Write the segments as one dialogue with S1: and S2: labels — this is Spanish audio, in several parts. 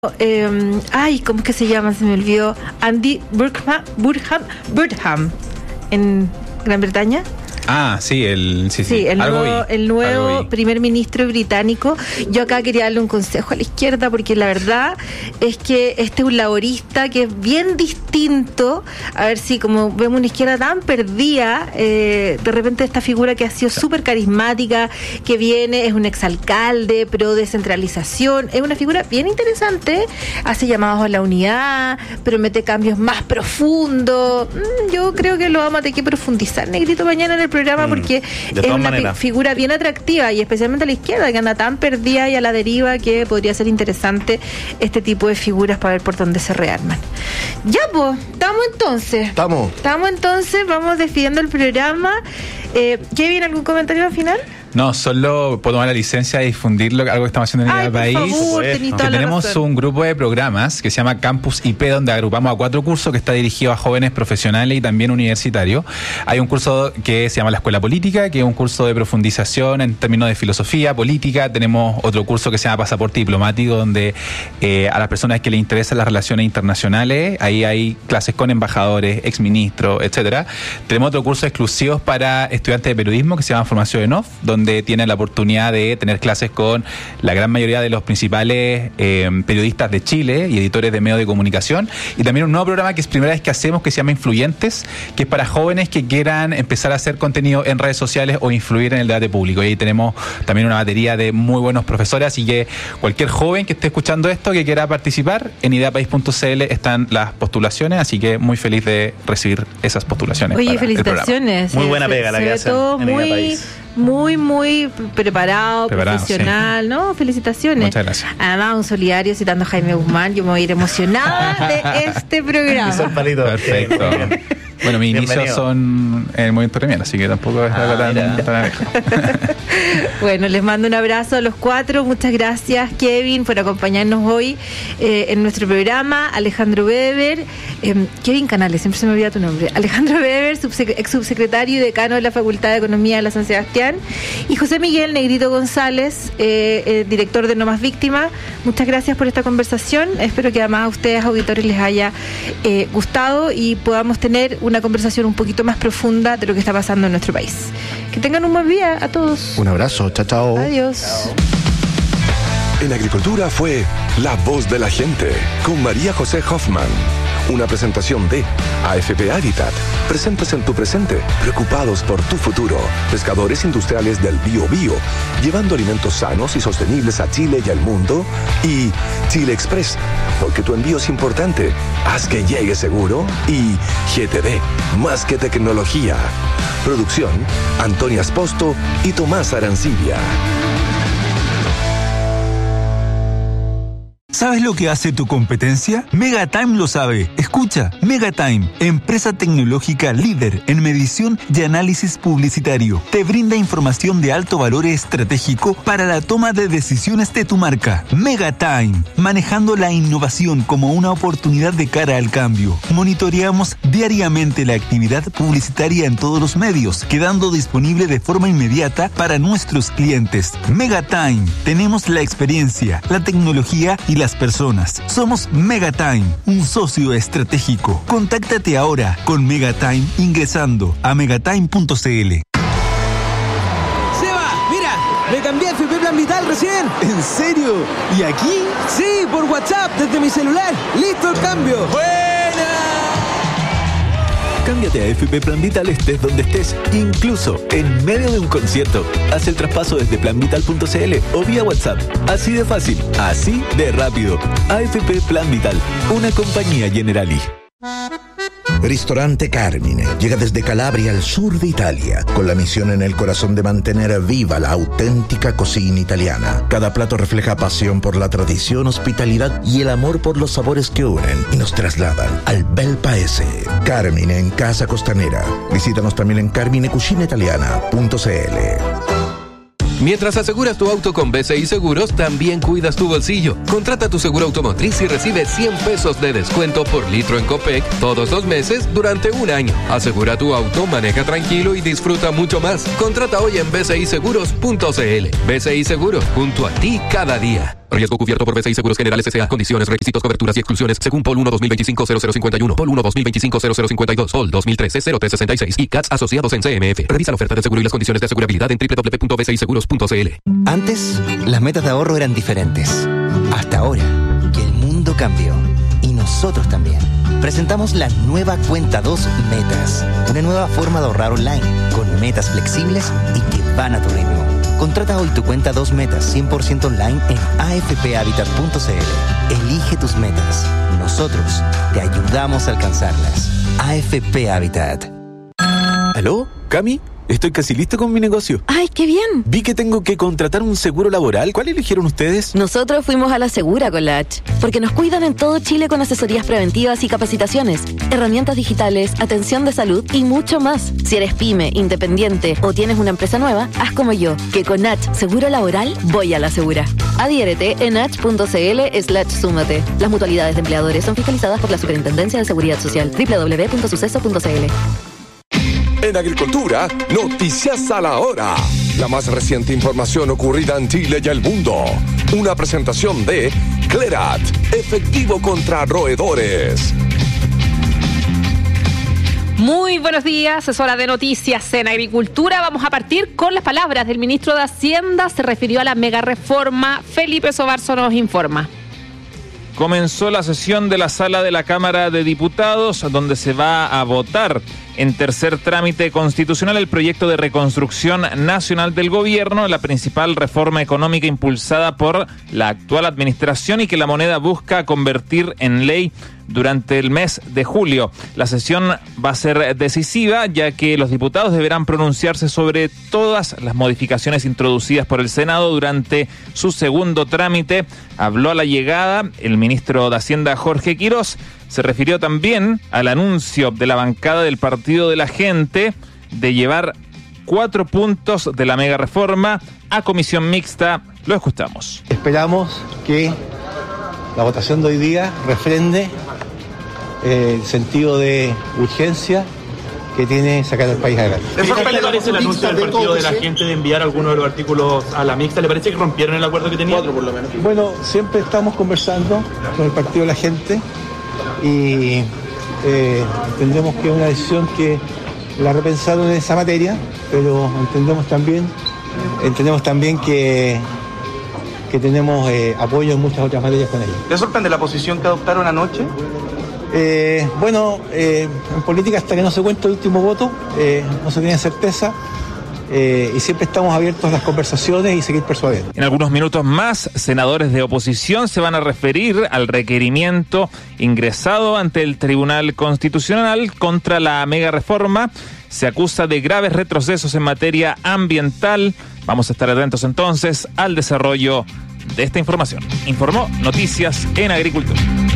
S1: ¿Cómo es que se llama? Se me olvidó. Andy Burnham en Gran Bretaña.
S2: Sí, el
S1: nuevo primer ministro británico. Yo acá quería darle un consejo a la izquierda, porque la verdad es que este es un laborista que es bien distinto. A ver si, como vemos una izquierda tan perdida, de repente esta figura que ha sido súper carismática, que viene, es un exalcalde, pro descentralización, es una figura bien interesante, hace llamados a la unidad, promete cambios más profundos. Yo creo que lo vamos a tener que profundizar, Negrito, mañana en el programa, porque es una figura bien atractiva, y especialmente a la izquierda, que anda tan perdida y a la deriva, que podría ser interesante este tipo de figuras para ver por dónde se rearman. Ya, pues, estamos entonces, vamos despidiendo el programa. Kevin, ¿algún comentario al final?
S2: No, solo puedo tomar la licencia de difundirlo, algo que estamos haciendo en el país. Que tenemos un grupo de programas que se llama Campus IP, donde agrupamos a 4 cursos, que está dirigido a jóvenes profesionales y también universitarios. Hay un curso que se llama la Escuela Política, que es un curso de profundización en términos de filosofía política. Tenemos otro curso que se llama Pasaporte Diplomático, donde a las personas que les interesan las relaciones internacionales, ahí hay clases con embajadores, exministros, etcétera. Tenemos otro curso exclusivo para estudiantes de periodismo que se llama Formación en Off, donde tienen la oportunidad de tener clases con la gran mayoría de los principales periodistas de Chile y editores de medios de comunicación. Y también un nuevo programa que es primera vez que hacemos, que se llama Influyentes, que es para jóvenes que quieran empezar a hacer contenido en redes sociales o influir en el debate público. Y ahí tenemos también una batería de muy buenos profesores, así que cualquier joven que esté escuchando esto, que quiera participar, en ideapaís.cl están las postulaciones, así que muy feliz de recibir esas postulaciones.
S1: Oye, felicitaciones.
S3: Muy buena pega la que hacen en Ideapaís.
S1: Muy preparado, profesional, sí. ¿No? Felicitaciones.
S2: Muchas gracias.
S1: Además, un solidario citando a Jaime Guzmán. Yo me voy a ir emocionada de este programa.
S2: Perfecto. Bueno, mis inicios son en el movimiento gremial, así que tampoco es algo tan lejos.
S1: Bueno, les mando un abrazo a los 4. Muchas gracias, Kevin, por acompañarnos hoy en nuestro programa. Alejandro Weber, Kevin Canales, siempre se me olvida tu nombre. Alejandro Weber, ex subsecretario y decano de la Facultad de Economía de la San Sebastián. Y José Miguel Negrito González, director de No Más Víctimas. Muchas gracias por esta conversación. Espero que además a ustedes, auditores, les haya gustado y podamos tener una conversación un poquito más profunda de lo que está pasando en nuestro país. Que tengan un buen día a todos.
S4: Un abrazo, chao.
S1: Adiós.
S5: En Agricultura fue La Voz de la Gente, con María José Hoffman. Una presentación de AFP Habitat. Presentes en tu presente, preocupados por tu futuro. Pescadores industriales del Biobío, llevando alimentos sanos y sostenibles a Chile y al mundo. Y Chile Express, porque tu envío es importante. Haz que llegue seguro. Y GTD, más que tecnología. Producción, Antonia Esposto y Tomás Arancibia.
S6: ¿Sabes lo que hace tu competencia? Megatime lo sabe. Escucha, Megatime, empresa tecnológica líder en medición y análisis publicitario. Te brinda información de alto valor estratégico para la toma de decisiones de tu marca. Megatime, manejando la innovación como una oportunidad de cara al cambio. Monitoreamos diariamente la actividad publicitaria en todos los medios, quedando disponible de forma inmediata para nuestros clientes. Megatime, tenemos la experiencia, la tecnología y las personas. Somos Megatime, un socio estratégico. Contáctate ahora con Megatime ingresando a megatime.cl.
S7: Seba, mira, me cambié a FP Plan Vital recién.
S6: ¿En serio? ¿Y aquí?
S7: Sí, por WhatsApp, desde mi celular. ¡Listo el cambio!
S6: ¡Buena! Cámbiate a FP Plan Vital estés donde estés, incluso en medio de un concierto. Haz el traspaso desde planvital.cl o vía WhatsApp. Así de fácil, así de rápido. AFP Plan Vital, una compañía Generali.
S4: Ristorante Carmine llega desde Calabria al sur de Italia, con la misión en el corazón de mantener viva la auténtica cocina italiana. Cada plato refleja pasión por la tradición, hospitalidad y el amor por los sabores que unen y nos trasladan al bel paese. Carmine en Casa Costanera. Visítanos también en carminecucinaitaliana.cl.
S8: Mientras aseguras tu auto con BCI Seguros, también cuidas tu bolsillo. Contrata tu seguro automotriz y recibe 100 pesos de descuento por litro en Copec todos los meses durante un año. Asegura tu auto, maneja tranquilo y disfruta mucho más. Contrata hoy en bciseguros.cl. BCI Seguros, junto a ti cada día. Riesgo cubierto por BCI Seguros Generales S.A. Condiciones, requisitos, coberturas y exclusiones según Pol 1 2025-0051, Pol 1 2025-0052, Pol 2013-0366 y CATS asociados en CMF. Revisa la oferta de seguro y las condiciones de asegurabilidad en www.bciseguros.cl.
S9: Antes, las metas de ahorro eran diferentes. Hasta ahora, que el mundo cambió. Y nosotros también. Presentamos la nueva Cuenta 2 Metas. Una nueva forma de ahorrar online, con metas flexibles y que van a tu ritmo. Contrata hoy tu Cuenta 2 Metas 100% online en afphabitat.cl. Elige tus metas. Nosotros te ayudamos a alcanzarlas. AFP Habitat.
S10: ¿Aló? ¿Cami? Estoy casi listo con mi negocio.
S11: ¡Ay, qué bien!
S10: Vi que tengo que contratar un seguro laboral. ¿Cuál eligieron ustedes?
S11: Nosotros fuimos a la Segura con la H, porque nos cuidan en todo Chile con asesorías preventivas y capacitaciones, herramientas digitales, atención de salud y mucho más. Si eres pyme, independiente o tienes una empresa nueva, haz como yo, que con H Seguro Laboral voy a la Segura. Adhiérete en h.cl/súmate. Las mutualidades de empleadores son fiscalizadas por la Superintendencia de Seguridad Social. www.suceso.cl.
S5: En Agricultura, noticias a la hora. La más reciente información ocurrida en Chile y el mundo. Una presentación de Clerat, efectivo contra roedores.
S12: Muy buenos días, es hora de noticias en Agricultura. Vamos a partir con las palabras del ministro de Hacienda. Se refirió a la mega reforma. Felipe Sobarzo nos informa.
S13: Comenzó la sesión de la sala de la Cámara de Diputados, donde se va a votar en tercer trámite constitucional el proyecto de reconstrucción nacional del gobierno, la principal reforma económica impulsada por la actual administración y que la moneda busca convertir en ley durante el mes de julio. La sesión va a ser decisiva, ya que los diputados deberán pronunciarse sobre todas las modificaciones introducidas por el Senado durante su segundo trámite. Habló a la llegada el ministro de Hacienda, Jorge Quirós. Se refirió también al anuncio de la bancada del Partido de la Gente de llevar 4 puntos de la mega reforma a comisión mixta. Lo escuchamos.
S14: Esperamos que la votación de hoy día refrende el sentido de urgencia que tiene sacar al país adelante.
S15: ¿Qué le parece el anuncio del Partido de la Gente de enviar algunos de los artículos a la mixta? ¿Le parece que rompieron el acuerdo que tenían?
S14: 4 por lo menos. Bueno, siempre estamos conversando con el Partido de la Gente y entendemos que es una decisión que la repensaron en esa materia, pero entendemos también que tenemos apoyo en muchas otras materias con ellos.
S15: ¿Le sorprende la posición que adoptaron anoche?
S14: En política, hasta que no se cuenta el último voto, no se tiene certeza. Y siempre estamos abiertos a las conversaciones y seguir persuadiendo.
S13: En algunos minutos más, senadores de oposición se van a referir al requerimiento ingresado ante el Tribunal Constitucional contra la mega reforma. Se acusa de graves retrocesos en materia ambiental. Vamos a estar atentos entonces al desarrollo de esta información. Informó Noticias en Agricultura.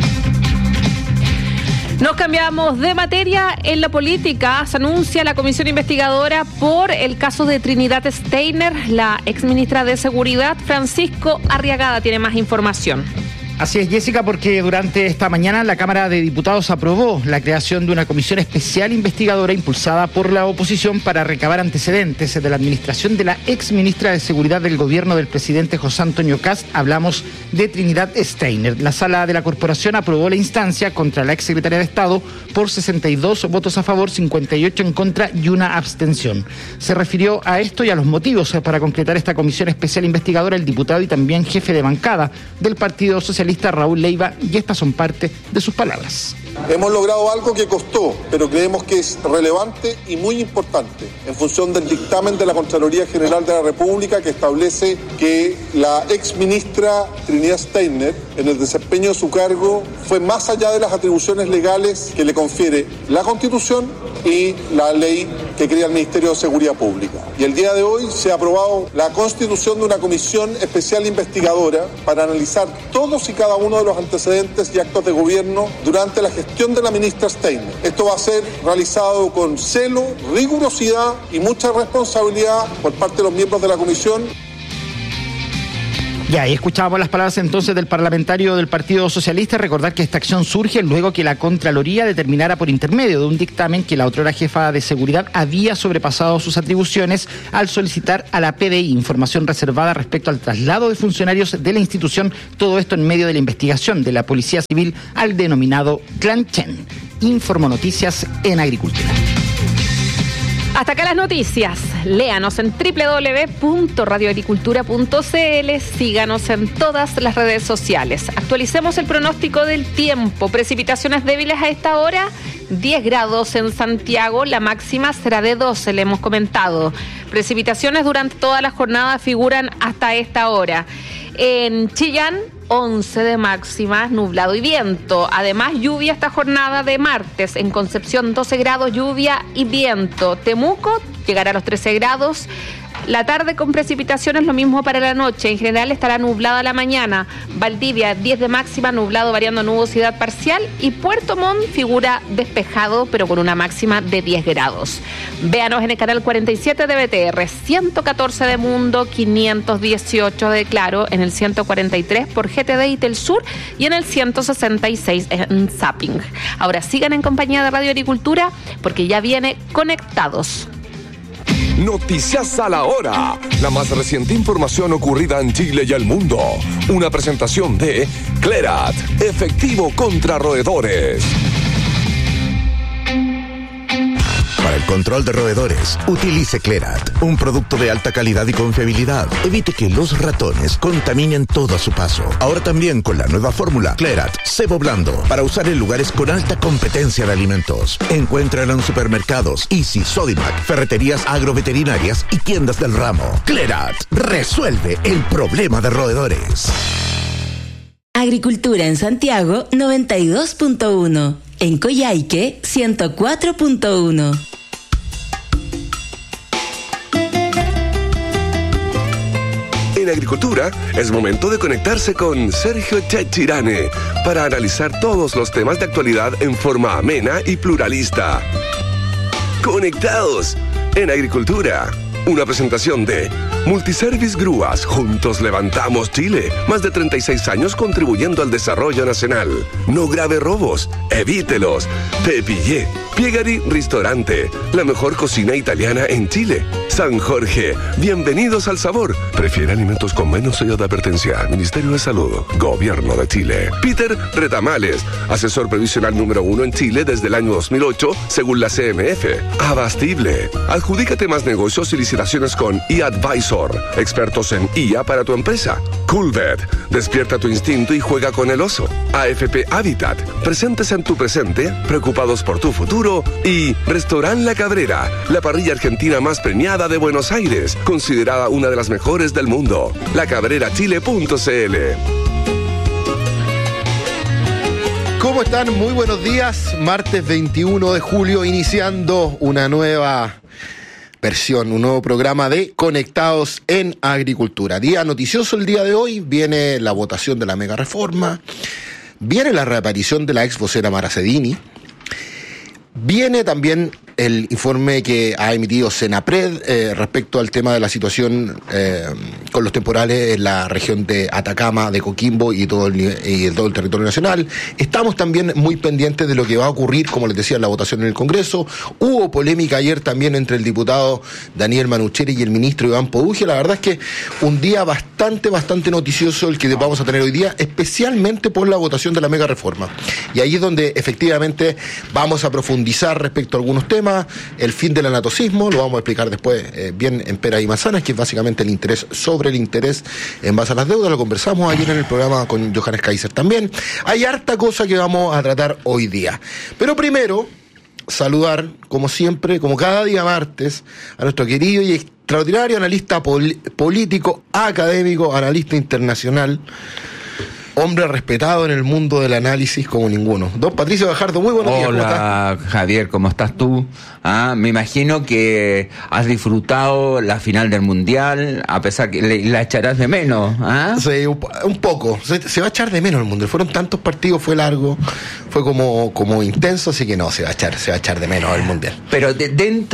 S12: Nos cambiamos de materia. En la política se anuncia la comisión investigadora por el caso de Trinidad Steiner. La exministra de Seguridad, Francisco Arriagada, tiene más información.
S16: Así es, Jessica, porque durante esta mañana la Cámara de Diputados aprobó la creación de una comisión especial investigadora impulsada por la oposición para recabar antecedentes de la administración de la exministra de Seguridad del gobierno del presidente José Antonio Kast. Hablamos de Trinidad Steiner. La sala de la corporación aprobó la instancia contra la exsecretaria de Estado por 62 votos a favor, 58 en contra y una abstención. Se refirió a esto y a los motivos para concretar esta comisión especial investigadora el diputado y también jefe de bancada del Partido Socialista, Raúl Leiva, y estas son parte de sus palabras.
S17: Hemos logrado algo que costó, pero creemos que es relevante y muy importante en función del dictamen de la Contraloría General de la República, que establece que la exministra Trinidad Steiner, en el desempeño de su cargo, fue más allá de las atribuciones legales que le confiere la Constitución y la ley que crea el Ministerio de Seguridad Pública. Y el día de hoy se ha aprobado la constitución de una comisión especial investigadora para analizar todos y cada uno de los antecedentes y actos de gobierno durante la gestión de la ministra Steiner. Esto va a ser realizado con celo, rigurosidad y mucha responsabilidad por parte de los miembros de la comisión.
S16: Ya, y escuchábamos las palabras entonces del parlamentario del Partido Socialista. Recordar que esta acción surge luego que la Contraloría determinara por intermedio de un dictamen que la otrora jefa de seguridad había sobrepasado sus atribuciones al solicitar a la PDI información reservada respecto al traslado de funcionarios de la institución. Todo esto en medio de la investigación de la Policía Civil al denominado Clan Chen. Informo Noticias en Agricultura.
S12: Hasta acá las noticias. Léanos en www.radioagricultura.cl. Síganos en todas las redes sociales. Actualicemos el pronóstico del tiempo. Precipitaciones débiles a esta hora. 10 grados en Santiago. La máxima será de 12, le hemos comentado. Precipitaciones durante toda la jornada figuran hasta esta hora. En Chillán, 11 de máxima, nublado y viento. Además, lluvia esta jornada de martes. En Concepción, 12 grados, lluvia y viento. Temuco llegará a los 13 grados. La tarde con precipitaciones, lo mismo para la noche. En general estará nublada la mañana. Valdivia, 10 de máxima, nublado variando nubosidad parcial. Y Puerto Montt figura despejado, pero con una máxima de 10 grados. Véanos en el canal 47 de BTR, 114 de Mundo, 518 de Claro, en el 143 por GTD y Telsur y en el 166 en Zapping. Ahora sigan en compañía de Radio Agricultura porque ya viene Conectados.
S5: Noticias a la hora. La más reciente información ocurrida en Chile y el mundo. Una presentación de Clerat, efectivo contra roedores.
S4: Para el control de roedores, utilice Clerat, un producto de alta calidad y confiabilidad. Evite que los ratones contaminen todo a su paso. Ahora también con la nueva fórmula Clerat Cebo Blando, para usar en lugares con alta competencia de alimentos. Encuéntrala en supermercados, Easy, Sodimac, ferreterías agroveterinarias y tiendas del ramo. Clerat resuelve el problema de roedores.
S18: Agricultura en Santiago 92.1. En Coyhaique 104.1.
S5: En Agricultura es momento de conectarse con Sergio Chechirane para analizar todos los temas de actualidad en forma amena y pluralista. Conectados en Agricultura. Una presentación de Multiservice Grúas. Juntos levantamos Chile. Más de 36 años contribuyendo al desarrollo nacional. No grave robos. Evítelos. Te pillé. Piegari Ristorante. La mejor cocina italiana en Chile. San Jorge. Bienvenidos al sabor. Prefiere alimentos con menos sello de advertencia. Ministerio de Salud. Gobierno de Chile. Peter Retamales. Asesor previsional número 1 en Chile desde el año 2008, según la CMF. Abastible. Adjudícate más negocios y licitaciones con eAdvisor. Expertos en IA para tu empresa. Coolbet. Despierta tu instinto y juega con el oso. AFP Habitat. Presentes en tu presente, preocupados por tu futuro. Y Restaurant La Cabrera, la parrilla argentina más premiada de Buenos Aires, considerada una de las mejores del mundo. lacabrerachile.cl.
S19: ¿Cómo están? Muy buenos días. Martes 21 de julio, iniciando una nueva versión, un nuevo programa de Conectados en Agricultura. Día noticioso el día de hoy. Viene la votación de la mega reforma. Viene la reaparición de la ex vocera Mara Cedini. Viene también el informe que ha emitido Senapred respecto al tema de la situación con los temporales en la región de Atacama, de Coquimbo y todo el territorio nacional. Estamos también muy pendientes de lo que va a ocurrir, como les decía, en la votación en el Congreso. Hubo polémica ayer también entre el diputado Daniel Manucheri y el ministro Iván Pouge. La verdad es que un día bastante noticioso el que vamos a tener hoy día, especialmente por la votación de la mega reforma. Y ahí es donde efectivamente vamos a profundizar respecto a algunos temas. El fin del anatocismo, lo vamos a explicar después bien en peras y manzanas, que es básicamente el interés sobre el interés en base a las deudas. Lo conversamos ayer en el programa con Johannes Kaiser también. Hay harta cosa que vamos a tratar hoy día. Pero primero, saludar, como siempre, como cada día martes, a nuestro querido y extraordinario analista político, académico, analista internacional, hombre respetado en el mundo del análisis como ninguno. Don Patricio Gajardo, muy buenos días.
S20: Hola, Javier, ¿cómo estás tú? Me imagino que has disfrutado la final del Mundial, a pesar que la echarás de menos.
S19: Sí, un poco. Se va a echar de menos el Mundial. Fueron tantos partidos, fue largo, fue como intenso, así que no, se va a echar de menos el Mundial.
S20: Pero dentro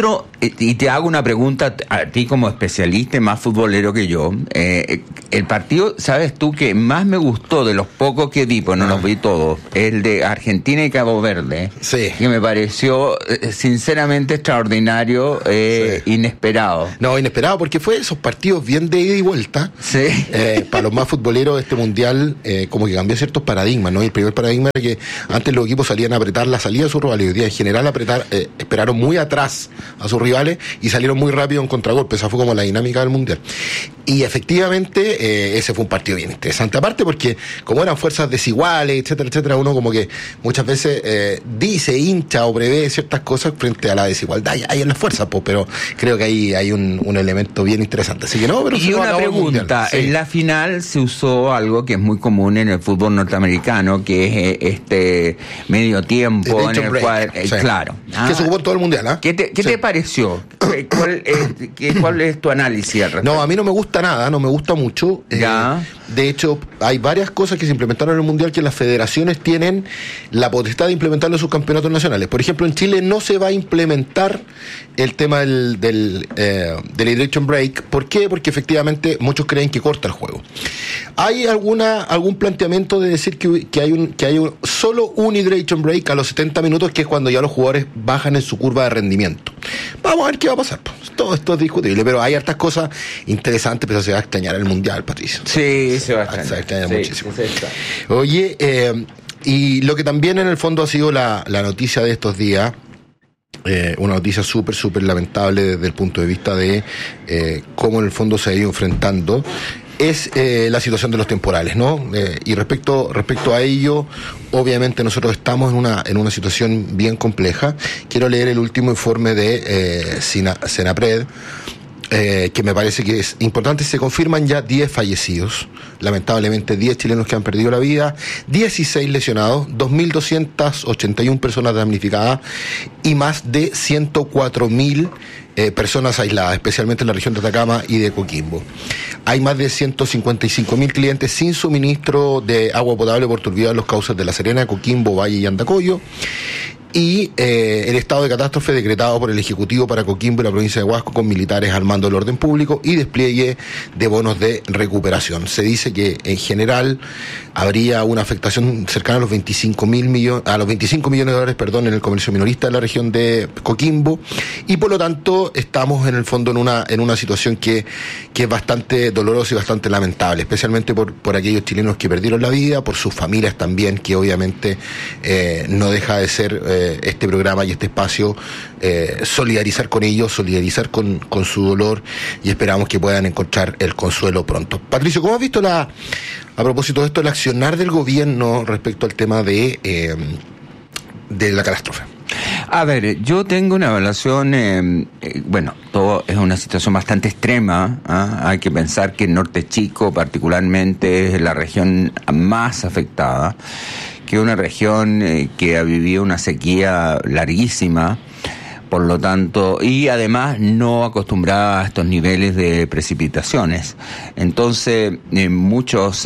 S20: Y te hago una pregunta a ti como especialista y más futbolero que yo. El partido, ¿sabes tú que más me gustó de los pocos que vi, pues no los vi todos, el de Argentina y Cabo Verde?
S19: Sí.
S20: Que me pareció sinceramente extraordinario, inesperado.
S19: No, inesperado, porque fue esos partidos bien de ida y vuelta.
S20: Sí.
S19: Para los más futboleros de este mundial, como que cambió ciertos paradigmas, ¿no? Y el primer paradigma era que antes los equipos salían a apretar la salida de sus rivales, y hoy día en general esperaron muy atrás a sus rivales y salieron muy rápido en contragolpe. Esa fue como la dinámica del mundial. Y efectivamente ese fue un partido bien interesante, aparte porque como eran fuerzas desiguales, etcétera, etcétera, uno como que muchas veces dice, hincha o prevé ciertas cosas frente a la desigualdad hay en las fuerzas, pues, pero creo que ahí hay un elemento bien interesante. Así que no, pero
S20: y una pregunta, sí. En la final se usó algo que es muy común en el fútbol norteamericano, que es este medio tiempo en el cual, claro,
S19: que se jugó en todo el mundial, ¿ah?
S20: ¿Qué te pareció? ¿Cuál es tu análisis al respecto?
S19: No, a mí no me gusta nada, no me gusta mucho. De hecho, hay varias cosas que se implementaron en el mundial que las federaciones tienen la potestad de implementarlo en sus campeonatos nacionales. Por ejemplo, en Chile no se va a implementar el tema del hydration break. ¿Por qué? Porque efectivamente muchos creen que corta el juego. ¿Hay algún planteamiento de decir que hay solo un hydration break a los 70 minutos, que es cuando ya los jugadores bajan en su curva de rendimiento? Vamos a ver qué va a pasar. Todo esto es discutible, pero hay hartas cosas interesantes, pero se va a extrañar el mundial, Patricio.
S20: Sí, se va a extrañar.
S19: Se va a extrañar muchísimo. Oye, y lo que también en el fondo ha sido la noticia de estos días, una noticia súper, súper lamentable desde el punto de vista de cómo en el fondo se ha ido enfrentando, es la situación de los temporales, ¿no? Y respecto a ello, obviamente nosotros estamos en una situación bien compleja. Quiero leer el último informe de Senapred, que me parece que es importante. Se confirman ya 10 fallecidos, lamentablemente 10 chilenos que han perdido la vida, 16 lesionados, 2.281 personas damnificadas y más de 104.000 personas aisladas, especialmente en la región de Atacama y de Coquimbo. Hay más de 155.000 clientes sin suministro de agua potable por turbidez en los cauces de La Serena, Coquimbo, Valle y Andacollo. Y el estado de catástrofe decretado por el Ejecutivo para Coquimbo y la provincia de Huasco, con militares al mando del orden público y despliegue de bonos de recuperación. Se dice que en general habría una afectación cercana a los 25 millones de dólares, en el comercio minorista de la región de Coquimbo, y por lo tanto estamos en el fondo en una situación que es bastante dolorosa y bastante lamentable, especialmente por aquellos chilenos que perdieron la vida, por sus familias también, que obviamente no deja de ser este programa y este espacio solidarizar con ellos, solidarizar con su dolor, y esperamos que puedan encontrar el consuelo pronto. Patricio, ¿cómo has visto a propósito de esto, el accionar del gobierno respecto al tema de la catástrofe?
S20: A ver, yo tengo una evaluación, todo es una situación bastante extrema, hay que pensar que el Norte Chico particularmente es la región más afectada, que es una región que ha vivido una sequía larguísima, por lo tanto, y además no acostumbrada a estos niveles de precipitaciones. Entonces, muchos,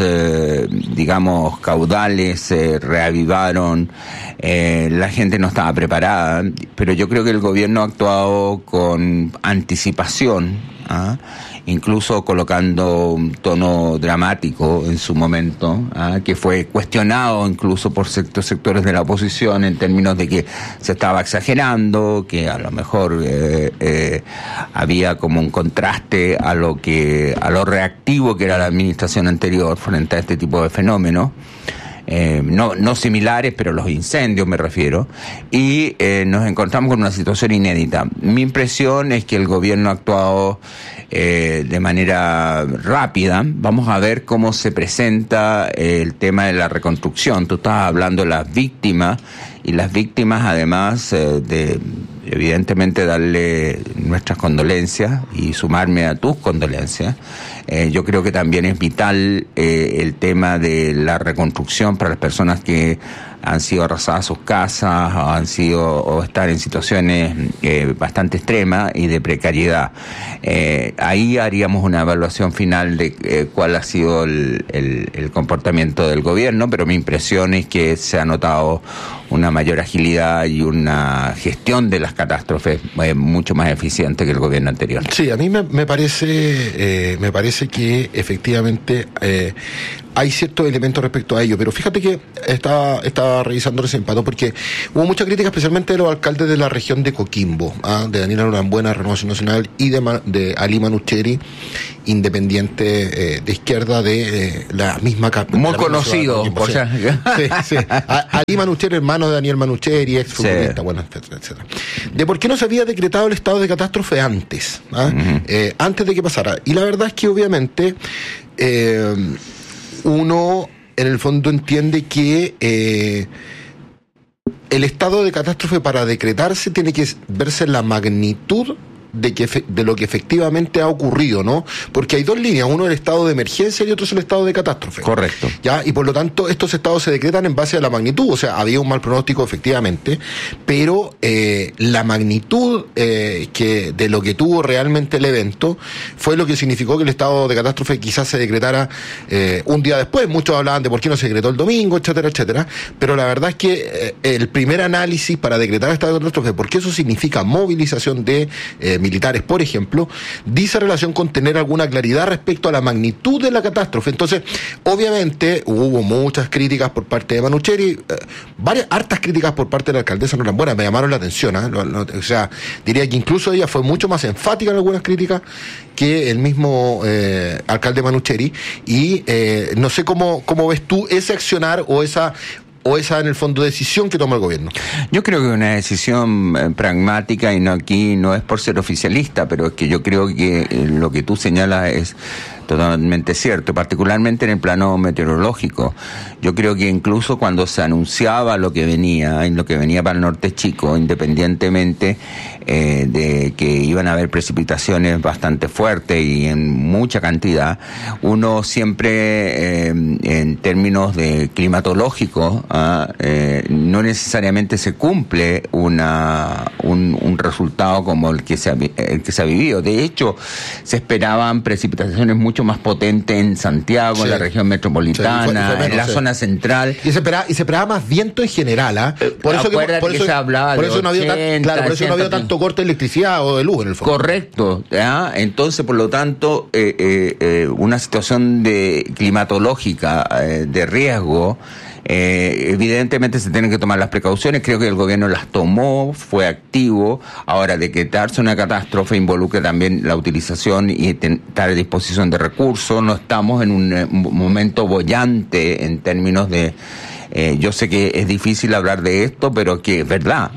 S20: caudales se reavivaron, la gente no estaba preparada, pero yo creo que el gobierno ha actuado con anticipación, incluso colocando un tono dramático en su momento, que fue cuestionado incluso por sectores de la oposición en términos de que se estaba exagerando, que a lo mejor había como un contraste a lo reactivo que era la administración anterior frente a este tipo de fenómenos. No similares, pero los incendios me refiero, y nos encontramos con una situación inédita. Mi impresión es que el gobierno ha actuado de manera rápida. Vamos a ver cómo se presenta el tema de la reconstrucción. Tú estabas hablando de las víctimas, y las víctimas además de evidentemente darle nuestras condolencias y sumarme a tus condolencias. Yo creo que también es vital el tema de la reconstrucción para las personas que han sido arrasadas sus casas, o están en situaciones bastante extremas y de precariedad. Ahí haríamos una evaluación final de cuál ha sido el comportamiento del gobierno, pero mi impresión es que se ha notado una mayor agilidad y una gestión de las catástrofes mucho más eficiente que el gobierno anterior.
S19: Sí, a mí me parece que efectivamente hay ciertos elementos respecto a ello, pero fíjate que estaba revisando ese empate porque hubo mucha crítica, especialmente de los alcaldes de la región de Coquimbo, de Daniela Norambuena, Renovación Nacional, y de Ali Manucheri, independiente de izquierda de la misma
S20: muy conocido,
S19: o sea, sí. Ali Manucheri, hermano de Daniel Manucheri, ex futbolista, bueno, etcétera. De por qué no se había decretado el estado de catástrofe antes, antes de que pasara. Y la verdad es que obviamente uno en el fondo entiende que el estado de catástrofe, para decretarse, tiene que verse la magnitud de lo que efectivamente ha ocurrido, ¿no? Porque hay dos líneas, uno es el estado de emergencia y otro es el estado de catástrofe.
S20: Correcto.
S19: ¿Ya? Y por lo tanto, estos estados se decretan en base a la magnitud, o sea, había un mal pronóstico efectivamente, pero la magnitud de lo que tuvo realmente el evento fue lo que significó que el estado de catástrofe quizás se decretara un día después. Muchos hablaban de por qué no se decretó el domingo, etcétera, etcétera, pero la verdad es que el primer análisis para decretar el estado de catástrofe, porque eso significa movilización de militares, por ejemplo, dice relación con tener alguna claridad respecto a la magnitud de la catástrofe. Entonces, obviamente, hubo muchas críticas por parte de Manucheri, hartas críticas por parte de la alcaldesa Norambuena, me llamaron la atención, o sea, diría que incluso ella fue mucho más enfática en algunas críticas que el mismo alcalde Manucheri, y no sé cómo ves tú ese accionar o esa en el fondo decisión que toma el gobierno.
S20: Yo creo que una decisión pragmática, y aquí no es por ser oficialista, pero es que yo creo que lo que tú señalas es totalmente cierto, particularmente en el plano meteorológico. Yo creo que incluso cuando se anunciaba lo que venía para el norte chico, independientemente de que iban a haber precipitaciones bastante fuertes y en mucha cantidad, uno siempre en términos de climatológicos no necesariamente se cumple un resultado como el que se ha vivido. De hecho, se esperaban precipitaciones mucho más potentes en Santiago, en la región metropolitana, fue menos, en la zona central.
S19: Y se esperaba más viento en general, Por eso
S20: se hablaba
S19: por eso no había tanto corte de electricidad o de luz en el fondo.
S20: Correcto. Entonces, por lo tanto, una situación climatológica de riesgo, evidentemente se tienen que tomar las precauciones. Creo que el gobierno las tomó, fue activo. Ahora, decretarse una catástrofe involucra también la utilización y estar a disposición de recursos. No estamos en un momento boyante en términos de... yo sé que es difícil hablar de esto, pero que es verdad,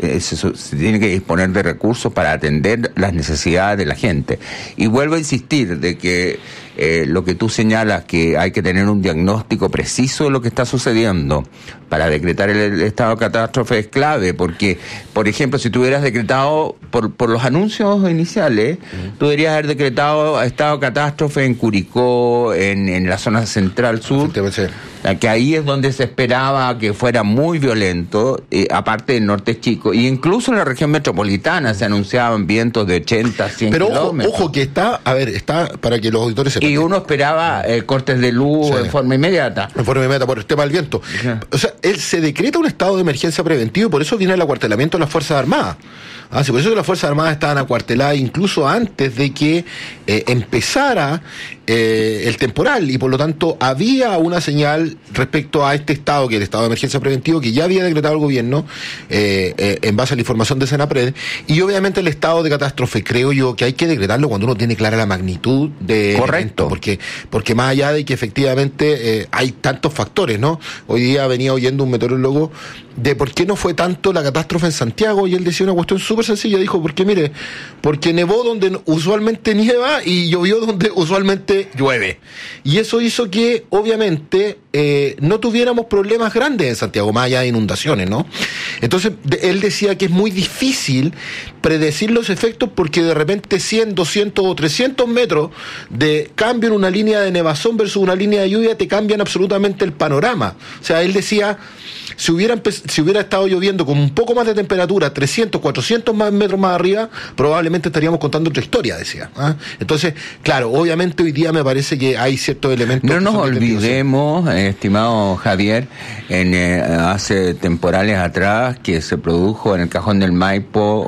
S20: se tiene que disponer de recursos para atender las necesidades de la gente. Y vuelvo a insistir de que lo que tú señalas, que hay que tener un diagnóstico preciso de lo que está sucediendo para decretar el estado de catástrofe es clave, porque, por ejemplo, si tú hubieras decretado, por los anuncios iniciales, tú deberías haber decretado estado de catástrofe en Curicó, en la zona central sur, que ahí es donde se esperaba que fuera muy violento, aparte del norte chico, y incluso en la región metropolitana se anunciaban vientos de 80, 100 kilómetros.
S19: Pero ojo que está para que los auditores sepan.
S20: Y uno esperaba cortes de luz en forma inmediata.
S19: En forma inmediata por el tema del viento. O sea, se decreta un estado de emergencia preventivo y por eso viene el acuartelamiento de las Fuerzas Armadas. Sí, por eso que las Fuerzas Armadas estaban acuarteladas incluso antes de que empezara el temporal, y por lo tanto había una señal respecto a este estado, que es el estado de emergencia preventivo, que ya había decretado el gobierno en base a la información de Senapred. Y obviamente el estado de catástrofe, creo yo que hay que decretarlo cuando uno tiene clara la magnitud de
S20: correcto
S19: evento, porque más allá de que efectivamente hay tantos factores, ¿no? Hoy día venía oyendo un meteorólogo de por qué no fue tanto la catástrofe en Santiago, y él decía una cuestión súper súper sencilla. Dijo, porque nevó donde usualmente nieva y llovió donde usualmente llueve. Y eso hizo que, obviamente, no tuviéramos problemas grandes en Santiago, más allá de inundaciones, ¿no? Entonces, él decía que es muy difícil predecir los efectos porque de repente 100, 200 o 300 metros de cambio en una línea de nevazón versus una línea de lluvia te cambian absolutamente el panorama. O sea, él decía, si hubiera estado lloviendo con un poco más de temperatura, 300, 400 metros más arriba, probablemente estaríamos contando otra historia, decía. Entonces, claro, obviamente hoy día me parece que hay ciertos elementos...
S20: No nos olvidemos, estimado Javier, hace temporales atrás que se produjo en el Cajón del Maipo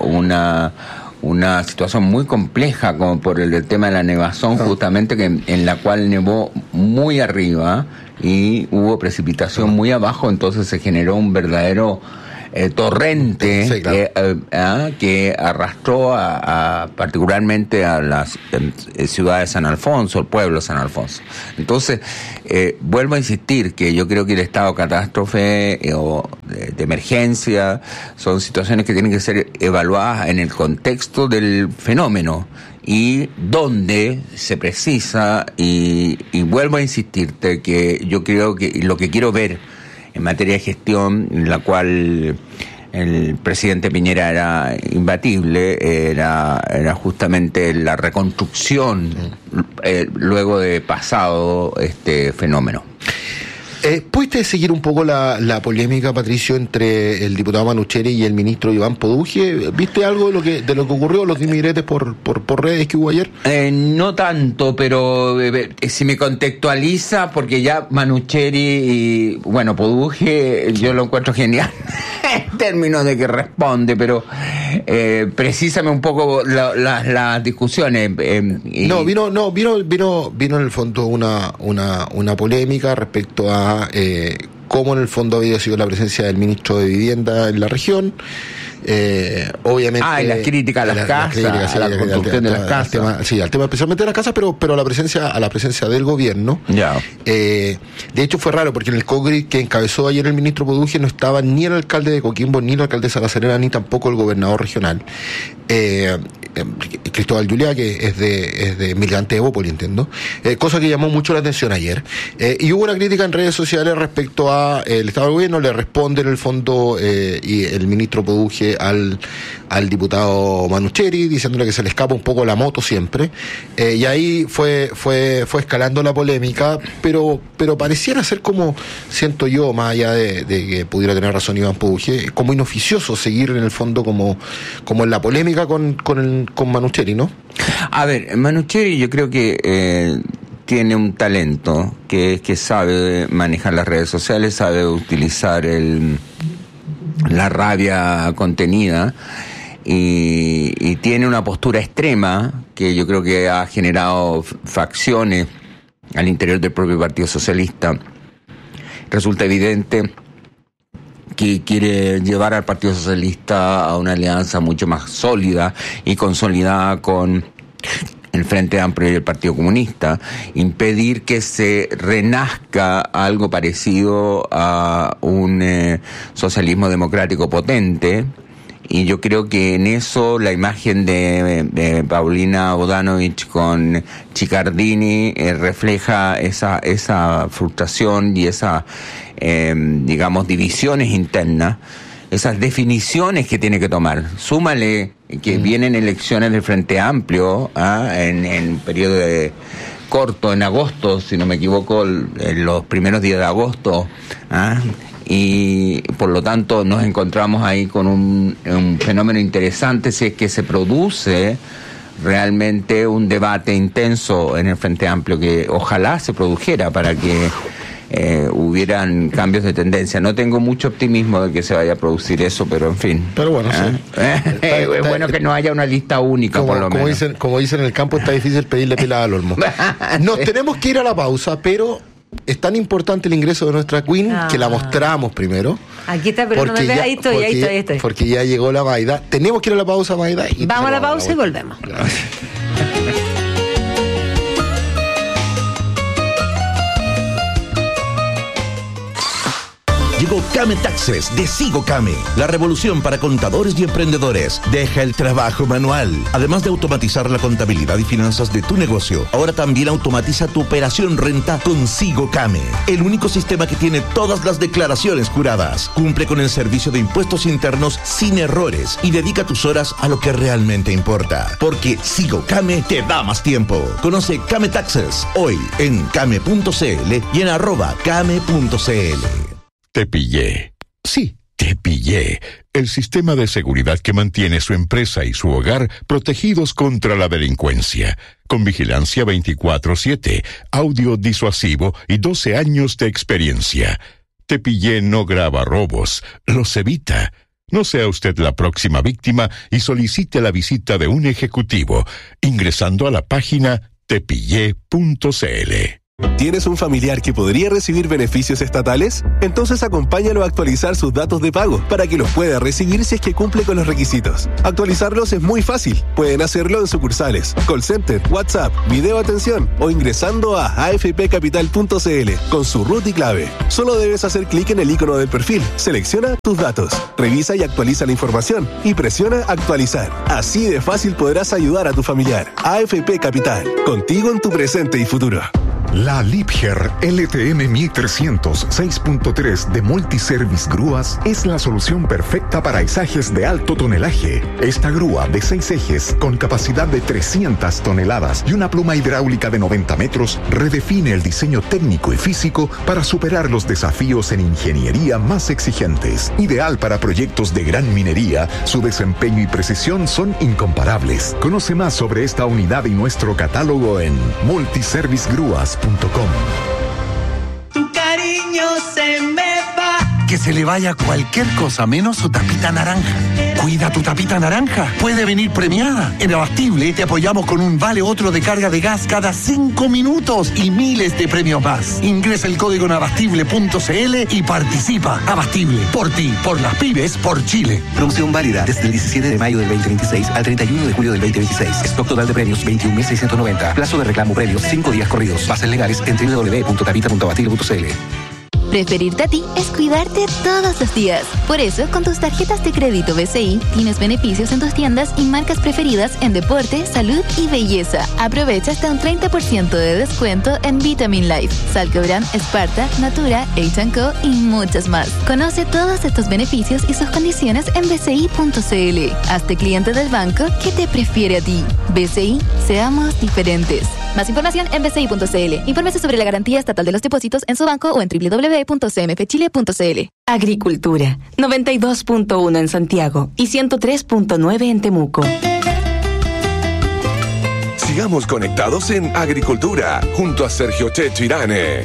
S20: una situación muy compleja como por el tema de la nevazón, justamente en la cual nevó muy arriba y hubo precipitación muy abajo, entonces se generó un verdadero torrente, sí, claro, que arrastró particularmente a las ciudades de San Alfonso, el pueblo de San Alfonso. Entonces, vuelvo a insistir que yo creo que el estado de catástrofe o de emergencia son situaciones que tienen que ser evaluadas en el contexto del fenómeno y donde se precisa, y vuelvo a insistirte que yo creo que lo que quiero ver en materia de gestión, en la cual el presidente Piñera era imbatible, era justamente la reconstrucción luego de pasado este fenómeno.
S19: ¿Pudiste seguir un poco la polémica, Patricio, entre el diputado Manucheri y el ministro Iván Poduje? ¿Viste algo de lo que ocurrió, los dimiretes por redes que hubo ayer?
S20: No tanto, pero si me contextualiza, porque ya Manucheri y, Poduje yo lo encuentro genial en términos de que responde, pero precísame un poco las discusiones.
S19: Vino en el fondo una polémica respecto a cómo en el fondo había sido la presencia del ministro de Vivienda en la región. Obviamente.
S20: Y las críticas a las casas, a la construcción de las casas.
S19: Al tema especialmente de las casas, pero a la presencia del gobierno.
S20: Ya.
S19: De hecho fue raro porque en el COGRI que encabezó ayer el ministro Poduje no estaba ni el alcalde de Coquimbo, ni la alcaldesa de La Serena, ni tampoco el gobernador regional. Cristóbal Juliá, que es de militante de Bópoli, entiendo, cosa que llamó mucho la atención ayer, y hubo una crítica en redes sociales respecto a el estado del gobierno. Le responde en el fondo y el ministro Poduje al diputado Manucheri, diciéndole que se le escapa un poco la moto siempre, y ahí fue escalando la polémica, pero pareciera ser, como siento yo, más allá de que pudiera tener razón Iván Poduje, como inoficioso seguir en el fondo como en la polémica con Manucheri, ¿no?
S20: A ver, Manucheri yo creo que tiene un talento, que es que sabe manejar las redes sociales, sabe utilizar la rabia contenida y tiene una postura extrema que yo creo que ha generado facciones al interior del propio Partido Socialista. Resulta evidente que quiere llevar al Partido Socialista a una alianza mucho más sólida y consolidada con el Frente Amplio y el Partido Comunista, impedir que se renazca algo parecido a un socialismo democrático potente. Y yo creo que en eso la imagen de Paulina Bodanovich con Chiccardini refleja esa frustración y esa divisiones internas, esas definiciones que tiene que tomar. Súmale que vienen elecciones del Frente Amplio en periodo corto, en agosto, si no me equivoco, en los primeros días de agosto, y por lo tanto nos encontramos ahí con un fenómeno interesante si es que se produce realmente un debate intenso en el Frente Amplio, que ojalá se produjera para que hubieran cambios de tendencia. No tengo mucho optimismo de que se vaya a producir eso, pero en fin.
S19: Pero bueno, sí.
S20: Es bueno que no haya una lista única, por lo menos.
S19: Como dicen en el campo, está difícil pedirle pila al olmo. Nos tenemos que ir a la pausa, pero es tan importante el ingreso de nuestra Queen que la mostramos primero.
S1: Aquí está, pero no me ve, ahí estoy.
S19: Porque ya llegó la Maida. Tenemos que ir a la pausa, Maida.
S1: Vamos a la pausa y volvemos.
S19: Gracias.
S4: Llegó Came Taxes de Sigo Came, la revolución para contadores y emprendedores. Deja el trabajo manual. Además de automatizar la contabilidad y finanzas de tu negocio, ahora también automatiza tu operación renta con Sigo Came, el único sistema que tiene todas las declaraciones juradas. Cumple con el servicio de impuestos internos sin errores y dedica tus horas a lo que realmente importa. Porque Sigo Came te da más tiempo. Conoce Came Taxes hoy en came.cl y en @came.cl.
S21: Te pillé. Sí, te pillé. El sistema de seguridad que mantiene su empresa y su hogar protegidos contra la delincuencia. Con vigilancia 24/7, audio disuasivo y 12 años de experiencia. Te pillé no graba robos, los evita. No sea usted la próxima víctima y solicite la visita de un ejecutivo ingresando a la página tepillé.cl.
S22: ¿Tienes un familiar que podría recibir beneficios estatales? Entonces acompáñalo a actualizar sus datos de pago para que los pueda recibir si es que cumple con los requisitos. Actualizarlos es muy fácil. Pueden hacerlo en sucursales, call center, WhatsApp, video atención o ingresando a afpcapital.cl con su RUT y clave. Solo debes hacer clic en el icono del perfil, selecciona tus datos, revisa y actualiza la información y presiona actualizar. Así de fácil podrás ayudar a tu familiar. AFP Capital, contigo en tu presente y futuro.
S23: La Liebherr LTM 1300 6.3 de Multiservice Grúas es la solución perfecta para izajes de alto tonelaje. Esta grúa de 6 ejes con capacidad de 300 toneladas y una pluma hidráulica de 90 metros redefine el diseño técnico y físico para superar los desafíos en ingeniería más exigentes. Ideal para proyectos de gran minería, su desempeño y precisión son incomparables. Conoce más sobre esta unidad y nuestro catálogo en multiservicegrúas.com.
S24: Tu cariño se me va.
S25: Que se le vaya cualquier cosa menos su tapita naranja. Cuida tu tapita naranja. Puede venir premiada. En Abastible te apoyamos con un vale otro de carga de gas cada 5 minutos y miles de premios más. Ingresa el código en abastible.cl y participa. Abastible, por ti, por las pymes, por Chile.
S26: Promoción válida desde el 17 de mayo del 2026 al 31 de julio del 2026. Stock total de premios 21.690. Plazo de reclamo premios 5 días corridos. Bases legales en www.tapita.abastible.cl.
S27: Preferirte a ti es cuidarte todos los días. Por eso, con tus tarjetas de crédito BCI, tienes beneficios en tus tiendas y marcas preferidas en deporte, salud y belleza. Aprovecha hasta un 30% de descuento en Vitamin Life, Salcobran, Esparta, Natura, H&Co y muchas más. Conoce todos estos beneficios y sus condiciones en bci.cl. Hazte cliente del banco que te prefiere a ti. BCI, seamos diferentes. Más información en bci.cl. Infórmese sobre la garantía estatal de los depósitos en su banco o en www.cmfchile.cl.
S18: Agricultura, 92.1 en Santiago y 103.9 en Temuco.
S5: Sigamos conectados en Agricultura, junto a Sergio Checho Irane.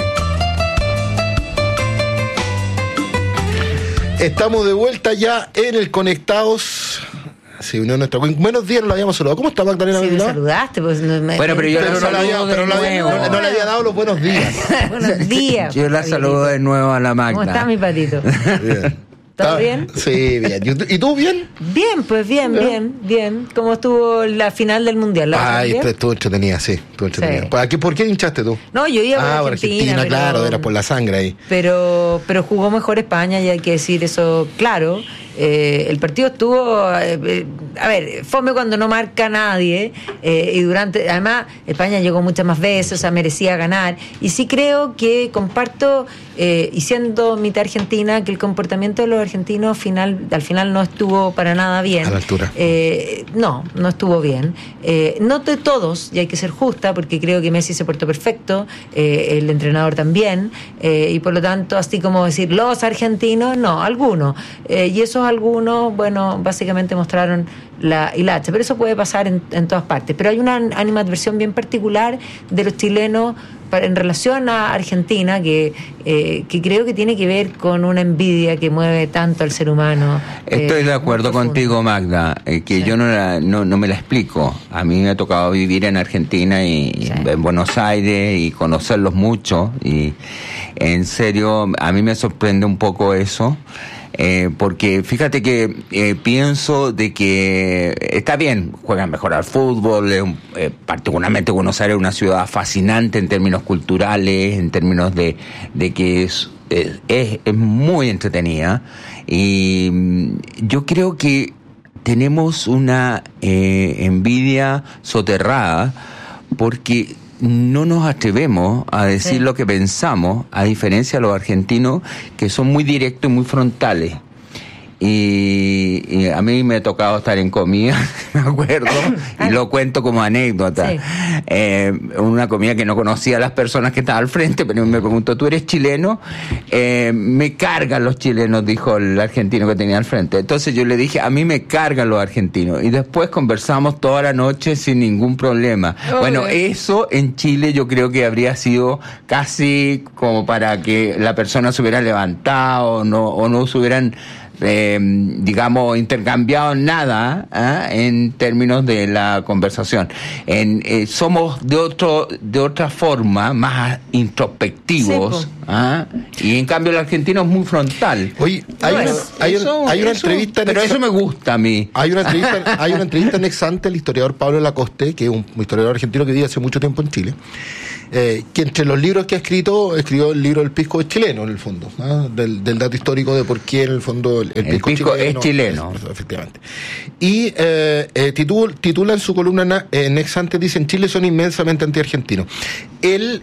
S19: Estamos de vuelta ya en el Conectados. Sí, uno de nuestros... Buenos días, no la habíamos saludado. ¿Cómo está Magdalena?
S1: Sí, me saludaste. Pues
S20: bueno, pero yo
S19: no le había dado los buenos días.
S1: Buenos días.
S20: Yo la saludo de nuevo a la Magda.
S1: ¿Cómo está mi patito?
S19: Bien.
S1: ¿Todo bien?
S19: Sí, bien. ¿Y tú bien?
S1: Bien, pues bien. ¿Cómo estuvo la final del Mundial?
S19: Estuvo entretenida, sí. Estuvo entretenida. Sí. ¿Por qué hinchaste tú?
S1: No, yo iba por
S19: Argentina,
S1: pero,
S19: claro, era por la sangre ahí.
S1: Pero jugó mejor España, y hay que decir eso claro. El partido estuvo, fome cuando no marca nadie, y además España llegó muchas más veces, o sea, merecía ganar, y sí creo que comparto, y siendo mitad argentina, que el comportamiento de los argentinos al final no estuvo para nada bien.
S19: A la altura.
S1: No estuvo bien. No de todos, y hay que ser justa, porque creo que Messi se portó perfecto, el entrenador también, y por lo tanto, así como decir los argentinos, no, algunos, y esos algunos, bueno, básicamente mostraron la hilacha, pero eso puede pasar en todas partes. Pero hay una animadversión bien particular de los chilenos en relación a Argentina, que creo que tiene que ver con una envidia que mueve tanto al ser humano.
S20: Estoy de acuerdo contigo, Magda, que sí. Yo no me la explico. A mí me ha tocado vivir en Argentina y en Buenos Aires y conocerlos mucho, y en serio a mí me sorprende un poco eso. Porque fíjate que pienso de que está bien, juegan mejor al fútbol, particularmente Buenos Aires es una ciudad fascinante en términos culturales, en términos de que es es muy entretenida, y yo creo que tenemos una envidia soterrada porque no nos atrevemos a decir lo que pensamos, a diferencia de los argentinos, que son muy directos y muy frontales. Y a mí me ha tocado estar en comida, me acuerdo, y lo cuento como anécdota. Sí. Una comida que no conocía a las personas que estaban al frente, pero me preguntó, ¿tú eres chileno? Me cargan los chilenos, dijo el argentino que tenía al frente. Entonces yo le dije, a mí me cargan los argentinos. Y después conversamos toda la noche sin ningún problema. Bueno, eso en Chile yo creo que habría sido casi como para que la persona se hubiera levantado o no se hubieran digamos, intercambiado nada en términos de la conversación. Somos de otra forma más introspectivos, y en cambio el argentino es muy frontal.
S19: Oye, hay una entrevista,
S20: pero eso me gusta a mí.
S19: Hay una entrevista en Exante al historiador Pablo Lacoste, que es un historiador argentino que vive hace mucho tiempo en Chile. Que entre los libros que escribió el libro El Pisco es chileno, en el fondo, del dato histórico de por qué en el fondo el pisco
S20: es chileno.
S19: Efectivamente. Y titula en su columna en Exante, dice: en Chile son inmensamente anti-argentinos. Él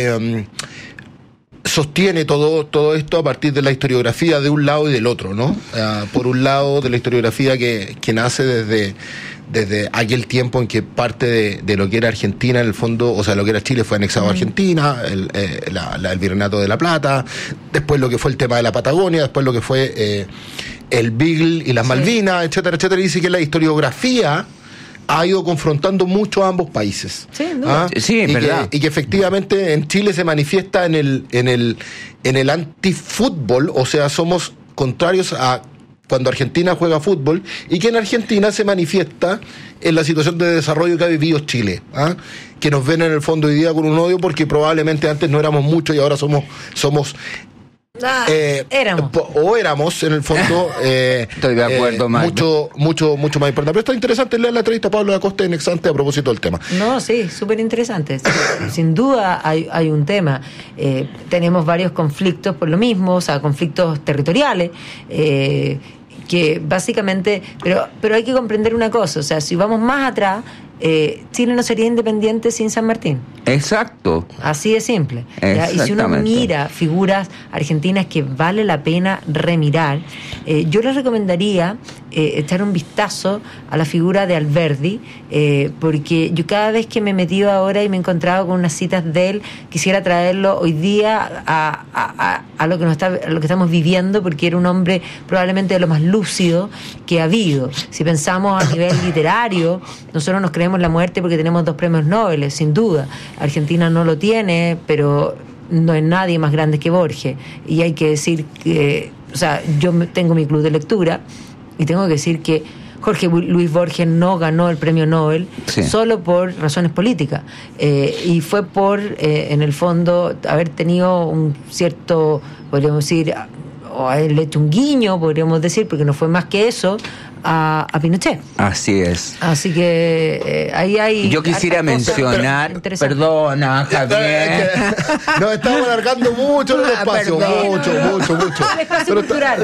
S19: sostiene todo esto a partir de la historiografía de un lado y del otro, ¿no? Por un lado, de la historiografía que nace desde aquel tiempo en que parte de lo que era Argentina, en el fondo, o sea, lo que era Chile fue anexado a Argentina, el Virreinato de la Plata, después lo que fue el tema de la Patagonia, después lo que fue el Beagle y las Malvinas, etcétera, etcétera. Y dice que la historiografía ha ido confrontando mucho a ambos países.
S1: Sí, no.
S20: Sí, es verdad.
S19: Y que efectivamente en Chile se manifiesta en el antifútbol, o sea, somos contrarios a cuando Argentina juega fútbol, y que en Argentina se manifiesta en la situación de desarrollo que ha vivido Chile, que nos ven en el fondo hoy día con un odio porque probablemente antes no éramos muchos y ahora somos éramos en el fondo
S20: estoy de acuerdo,
S19: mucho más importante. Pero está interesante leer la entrevista a Pablo Lacoste en Exante a propósito del tema.
S2: No, sí, súper interesante. Sin duda hay un tema. Tenemos varios conflictos por lo mismo, o sea, conflictos territoriales, que básicamente, pero hay que comprender una cosa, o sea, si vamos más atrás, Chile no sería independiente sin San Martín.
S20: Exacto.
S2: Así de simple. Y si uno mira figuras argentinas que vale la pena remirar, yo les recomendaría echar un vistazo a la figura de Alberdi, porque yo cada vez que me he metido ahora y me he encontrado con unas citas de él, quisiera traerlo hoy día a lo que estamos viviendo, porque era un hombre probablemente de lo más lúcido que ha habido. Si pensamos a nivel literario, nosotros nos creemos la muerte porque tenemos 2 premios Nobel, sin duda. Argentina no lo tiene, pero no es nadie más grande que Borges. Y hay que decir que, o sea, yo tengo mi club de lectura y tengo que decir que Jorge Luis Borges no ganó el premio Nobel solo por razones políticas. Y fue por, en el fondo, haber tenido un cierto, podríamos decir, o haberle hecho un guiño, podríamos decir, porque no fue más que eso, a Pinochet.
S20: Así es.
S2: Así que ahí hay...
S20: Yo quisiera mencionar... Perdona, Javier.
S19: Nos estamos alargando mucho en el espacio. Mucho.
S2: El espacio cultural.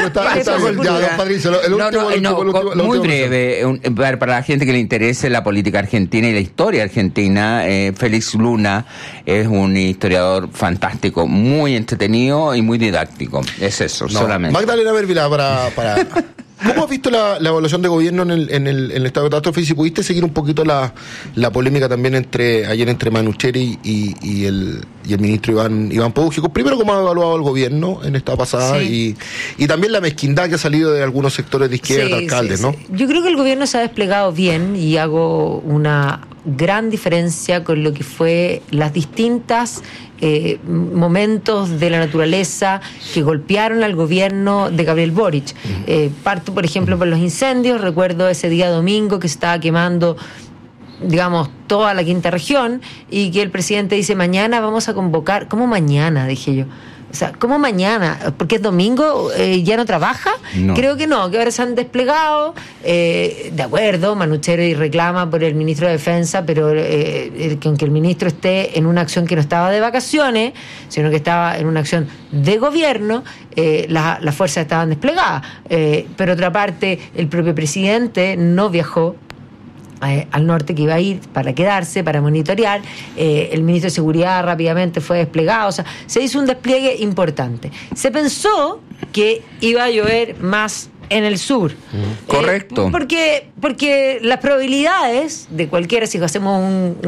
S20: Muy breve, para la gente que le interese la política argentina y la historia argentina, Félix Luna es un historiador fantástico, muy entretenido y muy didáctico. Es eso, solamente.
S19: Magdalena Berbila, para ¿cómo has visto la evaluación de gobierno en el estado de catástrofe? Y si pudiste seguir un poquito la polémica también ayer entre Manucheri y el ministro Iván Peúgico. Primero, ¿cómo ha evaluado el gobierno en esta pasada? Sí. Y también la mezquindad que ha salido de algunos sectores de izquierda, alcaldes, ¿no?
S2: Yo creo que el gobierno se ha desplegado bien, y hago una gran diferencia con lo que fue las distintas momentos de la naturaleza que golpearon al gobierno de Gabriel Boric. Parto, por ejemplo, por los incendios. Recuerdo ese día domingo que se estaba quemando, digamos, toda la quinta región, y que el presidente dice: mañana vamos a convocar. ¿Cómo mañana? Dije yo. O sea, ¿cómo mañana? ¿Porque es domingo? ¿Ya no trabaja?
S20: No.
S2: Creo que no, que ahora se han desplegado. De acuerdo, Manucheri reclama por el ministro de Defensa, pero que aunque el ministro esté en una acción que no estaba de vacaciones, sino que estaba en una acción de gobierno, las fuerzas estaban desplegadas. Pero otra parte, el propio presidente no viajó al norte, que iba a ir para quedarse, para monitorear. El ministro de Seguridad rápidamente fue desplegado. O sea, se hizo un despliegue importante. Se pensó que iba a llover más en el sur.
S20: Correcto.
S2: Porque las probabilidades de cualquiera, si hacemos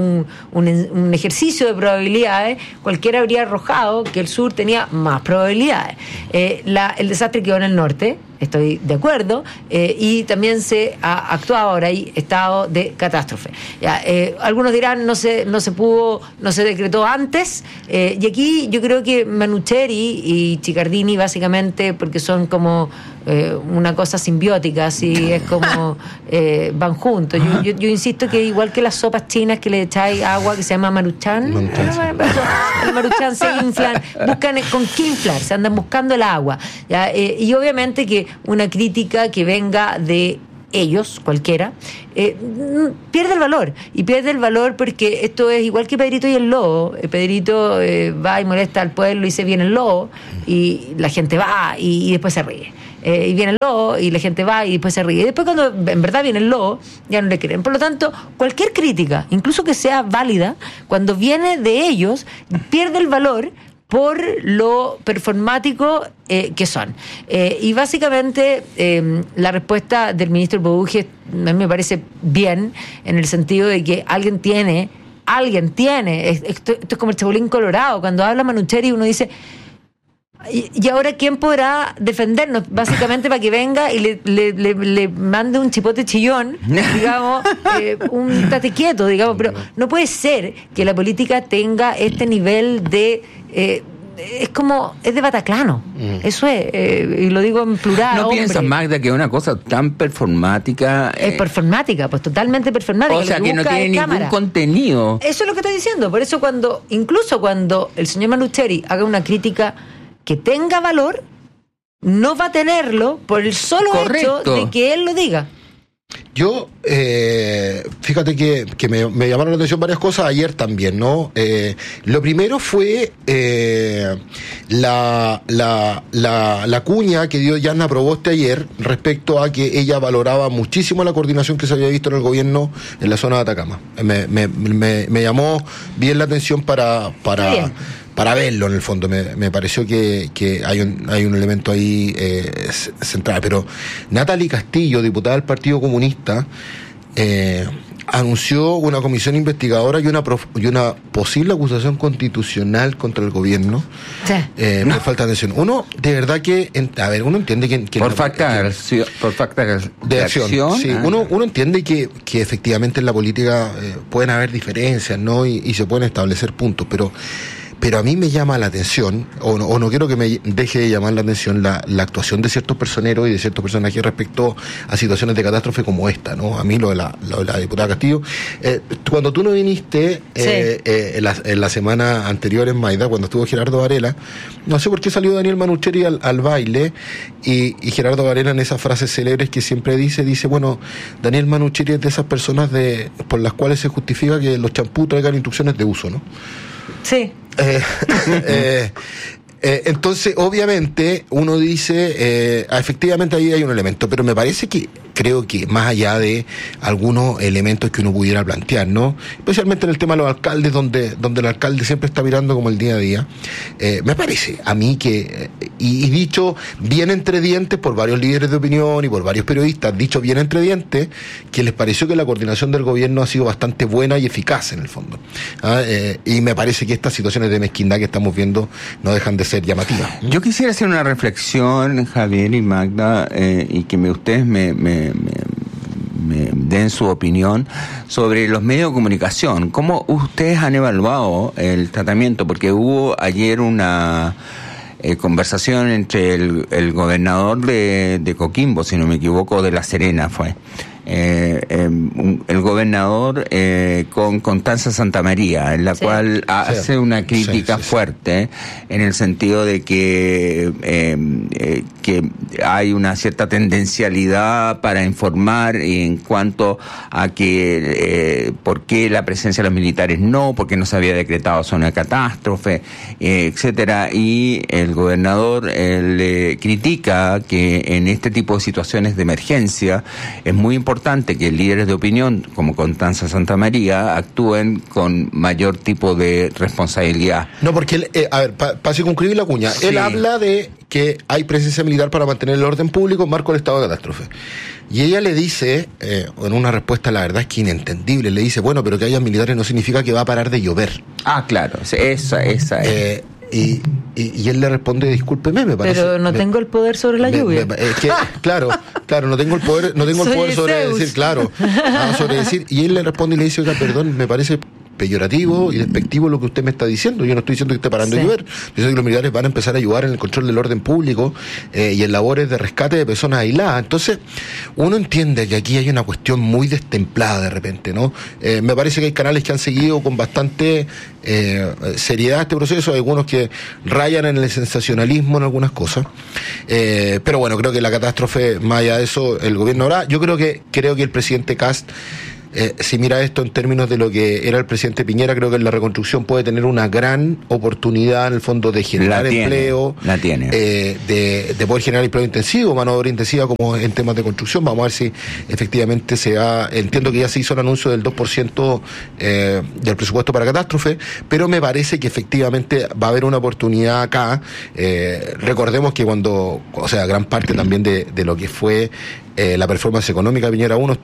S2: un ejercicio de probabilidades, cualquiera habría arrojado que el sur tenía más probabilidades. El desastre quedó en el norte, estoy de acuerdo, y también se ha actuado, ahora hay estado de catástrofe. Algunos dirán no se decretó antes, y aquí yo creo que Manucheri y Chiccardini básicamente, porque son como una cosa simbiótica, así es como van juntos. Yo insisto que igual que las sopas chinas que le echáis agua que se llama maruchan, el maruchan se inflan, buscan con qué inflar, se andan buscando el agua, ¿ya? Y obviamente que una crítica que venga de ellos, cualquiera, pierde el valor. Y pierde el valor porque esto es igual que Pedrito y el lobo. Pedrito va y molesta al pueblo y se viene el lobo, y la gente va y después se ríe. Y viene el lobo y la gente va y después se ríe. Y después, cuando en verdad viene el lobo, ya no le creen. Por lo tanto, cualquier crítica, incluso que sea válida, cuando viene de ellos, pierde el valor por lo performático que son. Y básicamente la respuesta del ministro Bouje a mí me parece bien, en el sentido de que alguien tiene, esto es como el Chapulín Colorado, cuando habla Manucheri uno dice, ¿y ahora quién podrá defendernos? Básicamente para que venga y le mande un chipote chillón, digamos, un tate quieto, digamos, pero no puede ser que la política tenga este nivel de... es de Bataclano. Eso es, y lo digo en plural.
S20: ¿No piensas, Magda, que es una cosa tan performática?
S2: Es performática, pues totalmente performática.
S20: O sea, que no tiene ningún contenido.
S2: Eso es lo que estoy diciendo. Por eso incluso cuando el señor Manucheri haga una crítica que tenga valor, no va a tenerlo por el solo hecho de que él lo diga.
S19: Yo, fíjate que me llamaron la atención varias cosas ayer también, ¿no? Lo primero fue la cuña que dio Yanna Proboste ayer respecto a que ella valoraba muchísimo la coordinación que se había visto en el gobierno en la zona de Atacama. Me llamó bien la atención para verlo, en el fondo. Me pareció que hay un elemento ahí central. Pero Natalie Castillo, diputada del Partido Comunista, anunció una comisión investigadora y una posible acusación constitucional contra el gobierno. Sí. Me falta atención. Uno, de verdad que... uno entiende que
S20: por falta de acción.
S19: Sí, uno entiende que efectivamente en la política pueden haber diferencias, ¿no? Y se pueden establecer puntos, pero a mí me llama la atención, o no quiero que me deje de llamar la atención la actuación de ciertos personeros y de ciertos personajes respecto a situaciones de catástrofe como esta, ¿no? A mí lo de la diputada Castillo. Cuando tú no viniste en la semana anterior en Maida, cuando estuvo Gerardo Varela, no sé por qué salió Daniel Manucheri al baile, y Gerardo Varela, en esas frases célebres que siempre dice, bueno, Daniel Manucheri es de esas personas por las cuales se justifica que los champús traigan instrucciones de uso, ¿no?
S2: Sí.
S19: Entonces, obviamente, uno dice, efectivamente ahí hay un elemento, pero me parece creo que más allá de algunos elementos que uno pudiera plantear, ¿no? Especialmente en el tema de los alcaldes, donde el alcalde siempre está mirando como el día a día, me parece a mí que, y dicho bien entre dientes por varios líderes de opinión y por varios periodistas, dicho bien entre dientes, que les pareció que la coordinación del gobierno ha sido bastante buena y eficaz en el fondo. Y me parece que estas situaciones de mezquindad que estamos viendo no dejan de ser llamativas.
S20: Yo quisiera hacer una reflexión, Javier y Magda, y que ustedes me den su opinión sobre los medios de comunicación. ¿Cómo ustedes han evaluado el tratamiento? Porque hubo ayer una conversación entre el gobernador de Coquimbo, si no me equivoco, de La Serena fue, el gobernador con Constanza Santamaría, en la cual hace una crítica fuerte en el sentido de que hay una cierta tendencialidad para informar en cuanto a que por qué la presencia de los militares no, porque no se había decretado zona de catástrofe, etcétera, y el gobernador le critica que en este tipo de situaciones de emergencia es muy importante que líderes de opinión como Constanza Santamaría actúen con mayor tipo de responsabilidad.
S19: No, porque él, para circunscribir la cuña, él habla de que hay presencia militar para mantener el orden público en marco del estado de catástrofe. Y ella le dice, en una respuesta la verdad es que inentendible, le dice, bueno, pero que haya militares no significa que va a parar de llover.
S20: Ah, claro, esa es.
S19: Y él le responde, discúlpeme, me parece.
S2: Pero no tengo el poder sobre la lluvia.
S19: Claro, no tengo el poder sobre decir, sobre decir. Y él le responde y le dice, oiga, perdón, me parece peyorativo y despectivo lo que usted me está diciendo. Yo no estoy diciendo que esté parando de llover. Yo sé que los militares van a empezar a ayudar en el control del orden público y en labores de rescate de personas aisladas. Entonces, uno entiende que aquí hay una cuestión muy destemplada de repente, ¿no? Me parece que hay canales que han seguido con bastante seriedad este proceso, hay algunos que rayan en el sensacionalismo en algunas cosas. Pero bueno, creo que la catástrofe, más allá de eso, el gobierno hará. Yo creo que el presidente Kast, si mira esto en términos de lo que era el presidente Piñera, creo que en la reconstrucción puede tener una gran oportunidad en el fondo de generar empleo, de poder generar empleo intensivo, mano de obra intensiva como en temas de construcción. Vamos a ver si efectivamente entiendo que ya se hizo el anuncio del 2% del presupuesto para catástrofe, pero me parece que efectivamente va a haber una oportunidad acá. Recordemos que gran parte también de lo que fue la performance económica de Piñera 1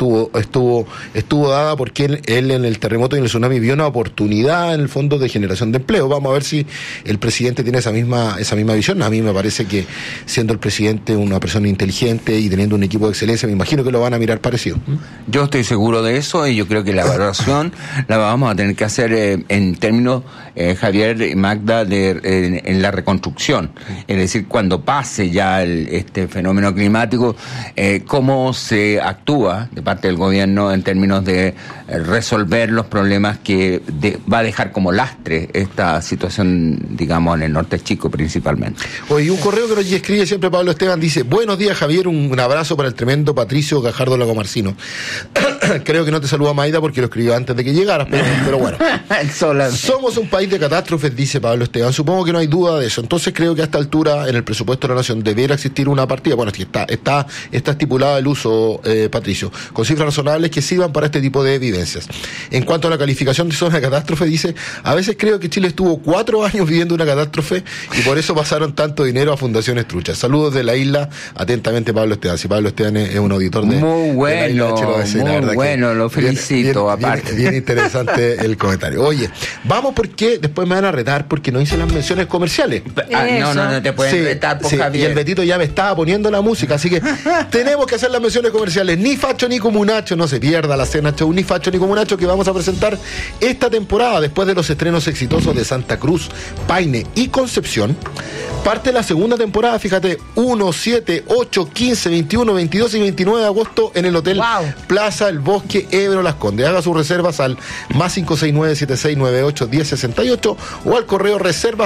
S19: estuvo dada porque él en el terremoto y en el tsunami vio una oportunidad en el fondo de generación de empleo. Vamos a ver si el presidente tiene esa misma visión. A mí me parece que siendo el presidente una persona inteligente y teniendo un equipo de excelencia, me imagino que lo van a mirar parecido.
S20: Yo estoy seguro de eso y yo creo que la evaluación la vamos a tener que hacer en términos, Javier y Magda, en la reconstrucción. Es decir, cuando pase ya este fenómeno climático, cómo se actúa de parte del gobierno en términos de resolver los problemas que va a dejar como lastre esta situación, digamos, en el norte chico principalmente.
S19: Oye, un correo que nos escribe siempre Pablo Esteban dice: buenos días, Javier, un abrazo para el tremendo Patricio Gajardo Lagomarcino. Creo que no te saluda Maida porque lo escribió antes de que llegaras, pero bueno. Somos un país de catástrofes, dice Pablo Esteban. Supongo que no hay duda de eso. Entonces creo que a esta altura en el presupuesto de la Nación debiera existir una partida, bueno, está estipulada el uso, Patricio, con cifras razonables que sirvan para este tipo de evidencias. En cuanto a la calificación de zona de catástrofe, dice: a veces creo que Chile estuvo 4 años viviendo una catástrofe y por eso pasaron tanto dinero a fundaciones truchas. Saludos de la isla, atentamente Pablo Esteban. Si Pablo Esteban es un auditor de
S20: muy bueno, muy bueno, lo felicito.
S19: Bien interesante el comentario. Oye, vamos porque después me van a retar porque no hice las menciones comerciales.
S20: No te pueden retar, por Javier.
S19: Y el Betito ya me estaba poniendo la música, así que tenemos que hacer las menciones comerciales. Ni Facho ni Comunacho, no se pierda la cena show Ni Facho ni Comunacho que vamos a presentar esta temporada después de los estrenos exitosos de Santa Cruz, Paine y Concepción. Parte la segunda temporada, fíjate, 1, 7, 8, 15, 21, 22 y 29 de agosto en el Hotel Plaza El Bosque, Ebro Las Condes. Haga sus reservas al más 569-7698-1068 o al correo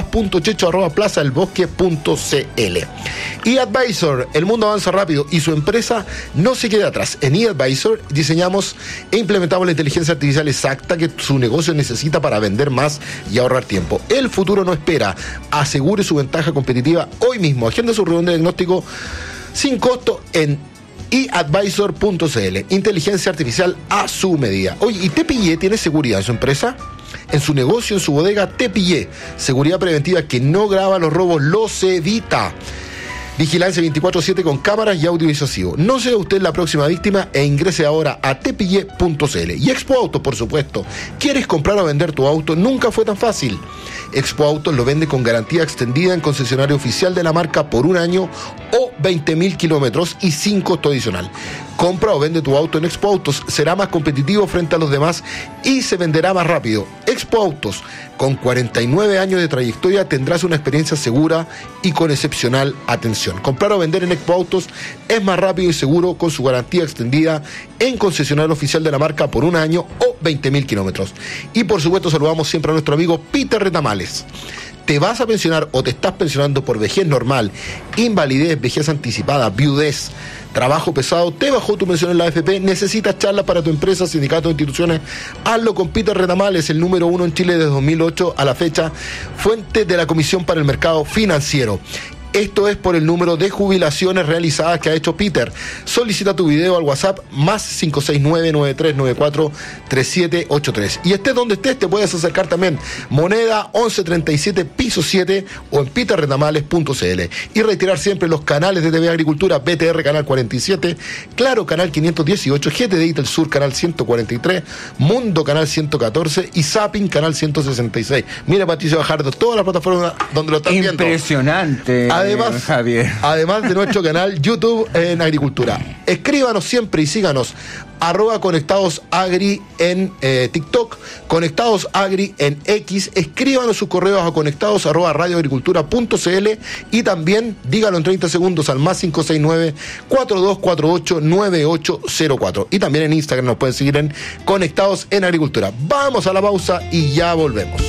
S19: reservas.checho@plazaelbosque.cl. eAdvisor, el mundo avanza rápido y su empresa no se queda atrás. En eAdvisor diseñamos e implementamos la inteligencia artificial exacta que su negocio necesita para vender más y ahorrar tiempo. El futuro no espera. Asegure su ventaja competitiva hoy mismo. Agenda su reunión de diagnóstico sin costo en eAdvisor.cl. Inteligencia artificial a su medida. Oye, ¿y Tepillé tiene seguridad en su empresa? En su negocio, en su bodega, Tepillé. Seguridad preventiva que no graba los robos, los evita. Vigilancia 24/7 con cámaras y audio disuasivo. No sea usted la próxima víctima e ingrese ahora a tepille.cl. Y Expo Autos, por supuesto. ¿Quieres comprar o vender tu auto? Nunca fue tan fácil. Expo Autos lo vende con garantía extendida en concesionario oficial de la marca por 1 año o 20.000 kilómetros y sin costo adicional. Compra o vende tu auto en Expo Autos, será más competitivo frente a los demás y se venderá más rápido. Expo Autos, con 49 años de trayectoria, tendrás una experiencia segura y con excepcional atención. Comprar o vender en Expo Autos es más rápido y seguro con su garantía extendida en concesionario oficial de la marca por 1 año o 20.000 kilómetros. Y por supuesto saludamos siempre a nuestro amigo Peter Retamales. ¿Te vas a pensionar o te estás pensionando por vejez normal, invalidez, vejez anticipada, viudez, trabajo pesado? ¿Te bajó tu pensión en la AFP? ¿Necesitas charlas para tu empresa, sindicato o instituciones? Hazlo con Peter Retamales, el número 1 en Chile desde 2008 a la fecha, fuente de la Comisión para el Mercado Financiero. Esto es por el número de jubilaciones realizadas que ha hecho Peter. Solicita tu video al WhatsApp más 569-9394-3783. Y estés donde estés, te puedes acercar también. Moneda 1137 piso 7 o en peterretamales.cl. Y retirar siempre los canales de TV Agricultura, BTR Canal 47, Claro Canal 518, GT Digital Sur Canal 143, Mundo Canal 114 y Zapping Canal 166. Mira, Patricio Bajardo, todas las plataformas donde lo están viendo.
S20: Impresionante.
S19: Además,
S20: Javier.
S19: Además de nuestro canal YouTube en Agricultura. Escríbanos siempre y síganos. @conectadosagri en TikTok, conectadosagri en X. Escríbanos sus correos a conectados@radioagricultura.cl y también díganlo en 30 segundos al más 569-4248-9804. Y también en Instagram nos pueden seguir en Conectados en Agricultura. Vamos a la pausa y ya volvemos.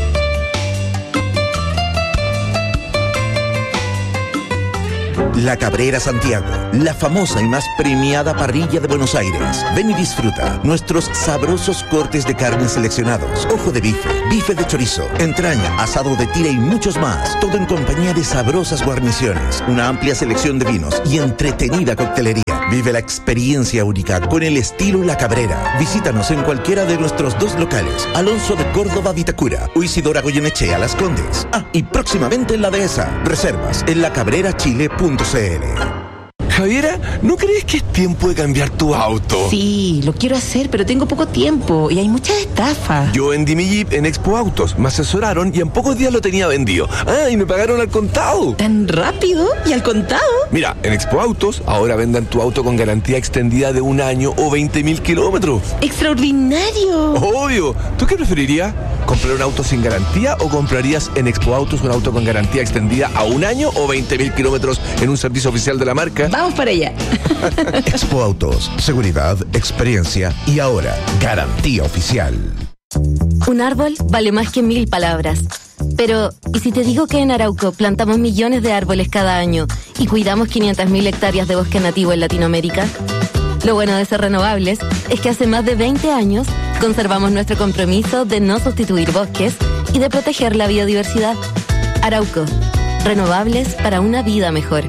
S4: La Cabrera Santiago, la famosa y más premiada parrilla de Buenos Aires. Ven y disfruta nuestros sabrosos cortes de carne seleccionados, ojo de bife, bife de chorizo, entraña, asado de tira y muchos más. Todo en compañía de sabrosas guarniciones, una amplia selección de vinos y entretenida coctelería. Vive la experiencia única con el estilo La Cabrera. Visítanos en cualquiera de nuestros 2 locales, Alonso de Córdoba, Vitacura, o Isidora Goyenechea, Las Condes. Y próximamente en La Dehesa. Reservas en lacabrerachile.cl.
S22: Javiera, ¿no crees que es tiempo de cambiar tu auto?
S3: Sí, lo quiero hacer, pero tengo poco tiempo y hay muchas estafas.
S22: Yo vendí mi Jeep en Expo Autos, me asesoraron y en pocos días lo tenía vendido. Y me pagaron al contado.
S3: ¿Tan rápido? ¿Y al contado?
S22: Mira, en Expo Autos ahora venden tu auto con garantía extendida de 1 año o 20.000 kilómetros.
S3: ¡Extraordinario!
S22: Obvio. ¿Tú qué preferirías? ¿Comprar un auto sin garantía o comprarías en Expo Autos un auto con garantía extendida a 1 año o 20.000 kilómetros en un servicio oficial de la marca?
S3: Vamos para allá.
S4: Expo Autos, seguridad, experiencia y ahora garantía oficial.
S27: Un árbol vale más que 1000 palabras. Pero, ¿y si te digo que en Arauco plantamos millones de árboles cada año y cuidamos 500.000 hectáreas de bosque nativo en Latinoamérica? Lo bueno de ser renovables es que hace más de 20 años conservamos nuestro compromiso de no sustituir bosques y de proteger la biodiversidad. Arauco, renovables para una vida mejor.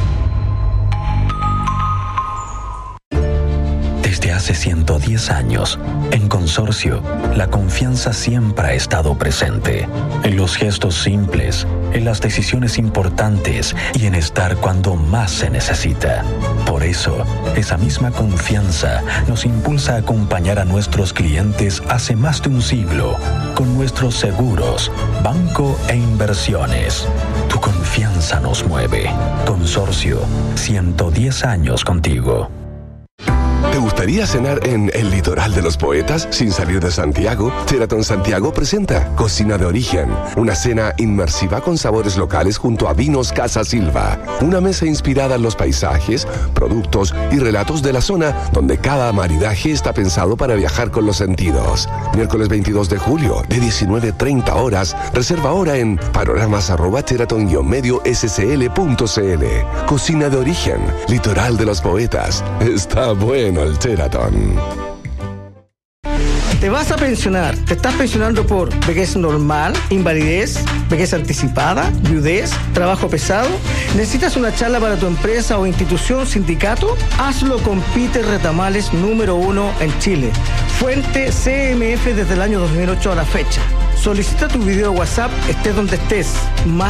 S6: Desde hace 110 años, en Consorcio, la confianza siempre ha estado presente. En los gestos simples, en las decisiones importantes y en estar cuando más se necesita. Por eso, esa misma confianza nos impulsa a acompañar a nuestros clientes hace más de un siglo con nuestros seguros, banco e inversiones. Tu confianza nos mueve. Consorcio, 110 años contigo.
S22: ¿Te gustaría cenar en el litoral de los poetas sin salir de Santiago? Sheraton Santiago presenta Cocina de Origen, una cena inmersiva con sabores locales junto a Vinos Casa Silva. Una mesa inspirada en los paisajes, productos y relatos de la zona donde cada maridaje está pensado para viajar con los sentidos. Miércoles 22 de julio, de 19:30 horas. Reserva ahora en panoramas@sheraton-medio-scl.cl. Cocina de Origen, litoral de los poetas. Está bueno el Sheraton.
S7: ¿Te vas a pensionar? ¿Te estás pensionando por vejez normal, invalidez, vejez anticipada, viudez, trabajo pesado? ¿Necesitas una charla para tu empresa o institución, sindicato? Hazlo con Peter Retamales, número 1 en Chile. Fuente CMF desde el año 2008 a la fecha. Solicita tu video WhatsApp, estés donde estés, más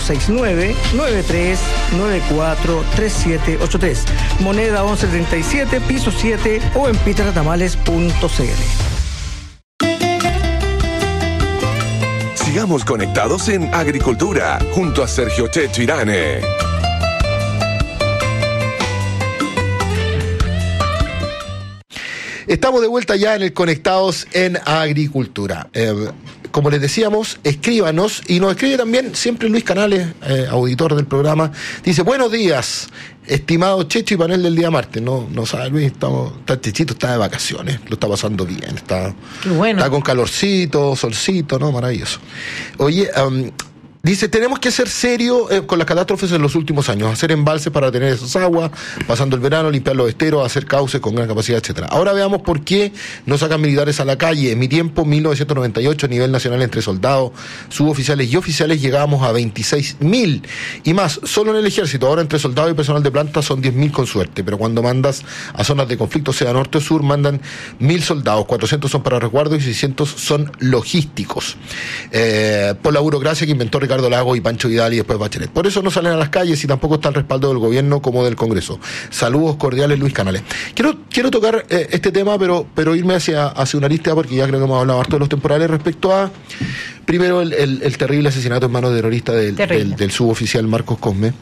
S7: 569-9394-3783. Moneda 1137, piso 7 o en peterretamales.cl.
S5: Sigamos conectados en Agricultura, junto a Sergio Checho Irane.
S19: Estamos de vuelta ya en el Conectados en Agricultura. Como les decíamos, escríbanos, y nos escribe también siempre Luis Canales, auditor del programa. Dice: buenos días, estimado Checho y panel del día martes. No sabe Luis, Chechito está de vacaciones, lo está pasando bien, está con calorcito, solcito, ¿no? Maravilloso. Oye, dice: tenemos que ser serios con las catástrofes en los últimos años, hacer embalses para tener esas aguas, pasando el verano, limpiar los esteros, hacer cauces con gran capacidad, etcétera. Ahora veamos por qué no sacan militares a la calle. En mi tiempo, 1998, a nivel nacional, entre soldados, suboficiales y oficiales, llegábamos a 26.000 y más, solo en el ejército. Ahora entre soldados y personal de planta son 10.000 con suerte, pero cuando mandas a zonas de conflicto, sea norte o sur, mandan 1.000 soldados, 400 son para resguardo y 600 son logísticos. Por la burocracia que inventó Ricardo Lago y Pancho Vidal y después Bachelet. Por eso no salen a las calles y tampoco está el respaldo del gobierno como del Congreso. Saludos cordiales, Luis Canales. Quiero tocar este tema, pero irme hacia una lista, porque ya creo que hemos hablado harto de los temporales respecto a, primero, el terrible asesinato en manos de terroristas del suboficial Marcos Cosme.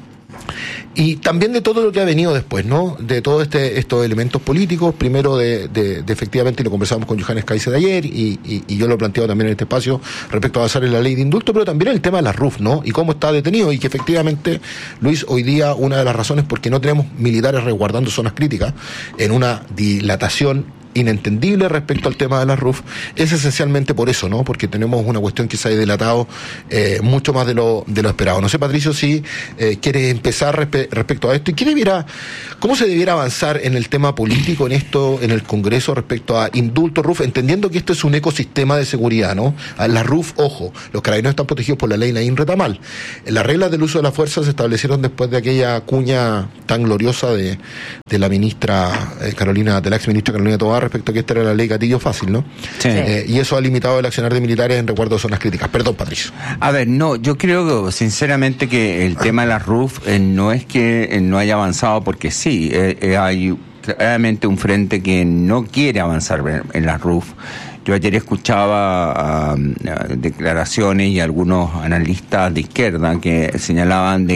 S19: Y también de todo lo que ha venido después, ¿no? De todos estos elementos políticos, primero de efectivamente, y lo conversamos con Johannes Kaiser ayer, y yo lo he planteado también en este espacio, respecto a avanzar en la ley de indulto, pero también el tema de la RUF, ¿no? Y cómo está detenido, y que efectivamente, Luis, hoy día una de las razones por qué no tenemos militares resguardando zonas críticas, en una dilatación inentendible respecto al tema de la RUF, es esencialmente por eso, ¿no? Porque tenemos una cuestión que se ha dilatado mucho más de lo esperado. No sé, Patricio, si quieres empezar respecto a esto, y cómo se debiera avanzar en el tema político, en esto, en el Congreso, respecto a indulto, RUF, entendiendo que esto es un ecosistema de seguridad, ¿no? La RUF, ojo, los carabineros están protegidos por la ley Naín Retamal. Las reglas del uso de la fuerza se establecieron después de aquella cuña tan gloriosa de la ministra de la ex ministra Carolina Tobar, respecto a que esta era la ley gatillo fácil, ¿no? Sí. Y eso ha limitado el accionar de militares en resguardo de zonas críticas. Perdón, Patricio.
S20: A ver, no, yo creo sinceramente que el tema de la RUF no es que no haya avanzado, porque sí, hay claramente un frente que no quiere avanzar en la RUF. Yo ayer escuchaba declaraciones y algunos analistas de izquierda que señalaban de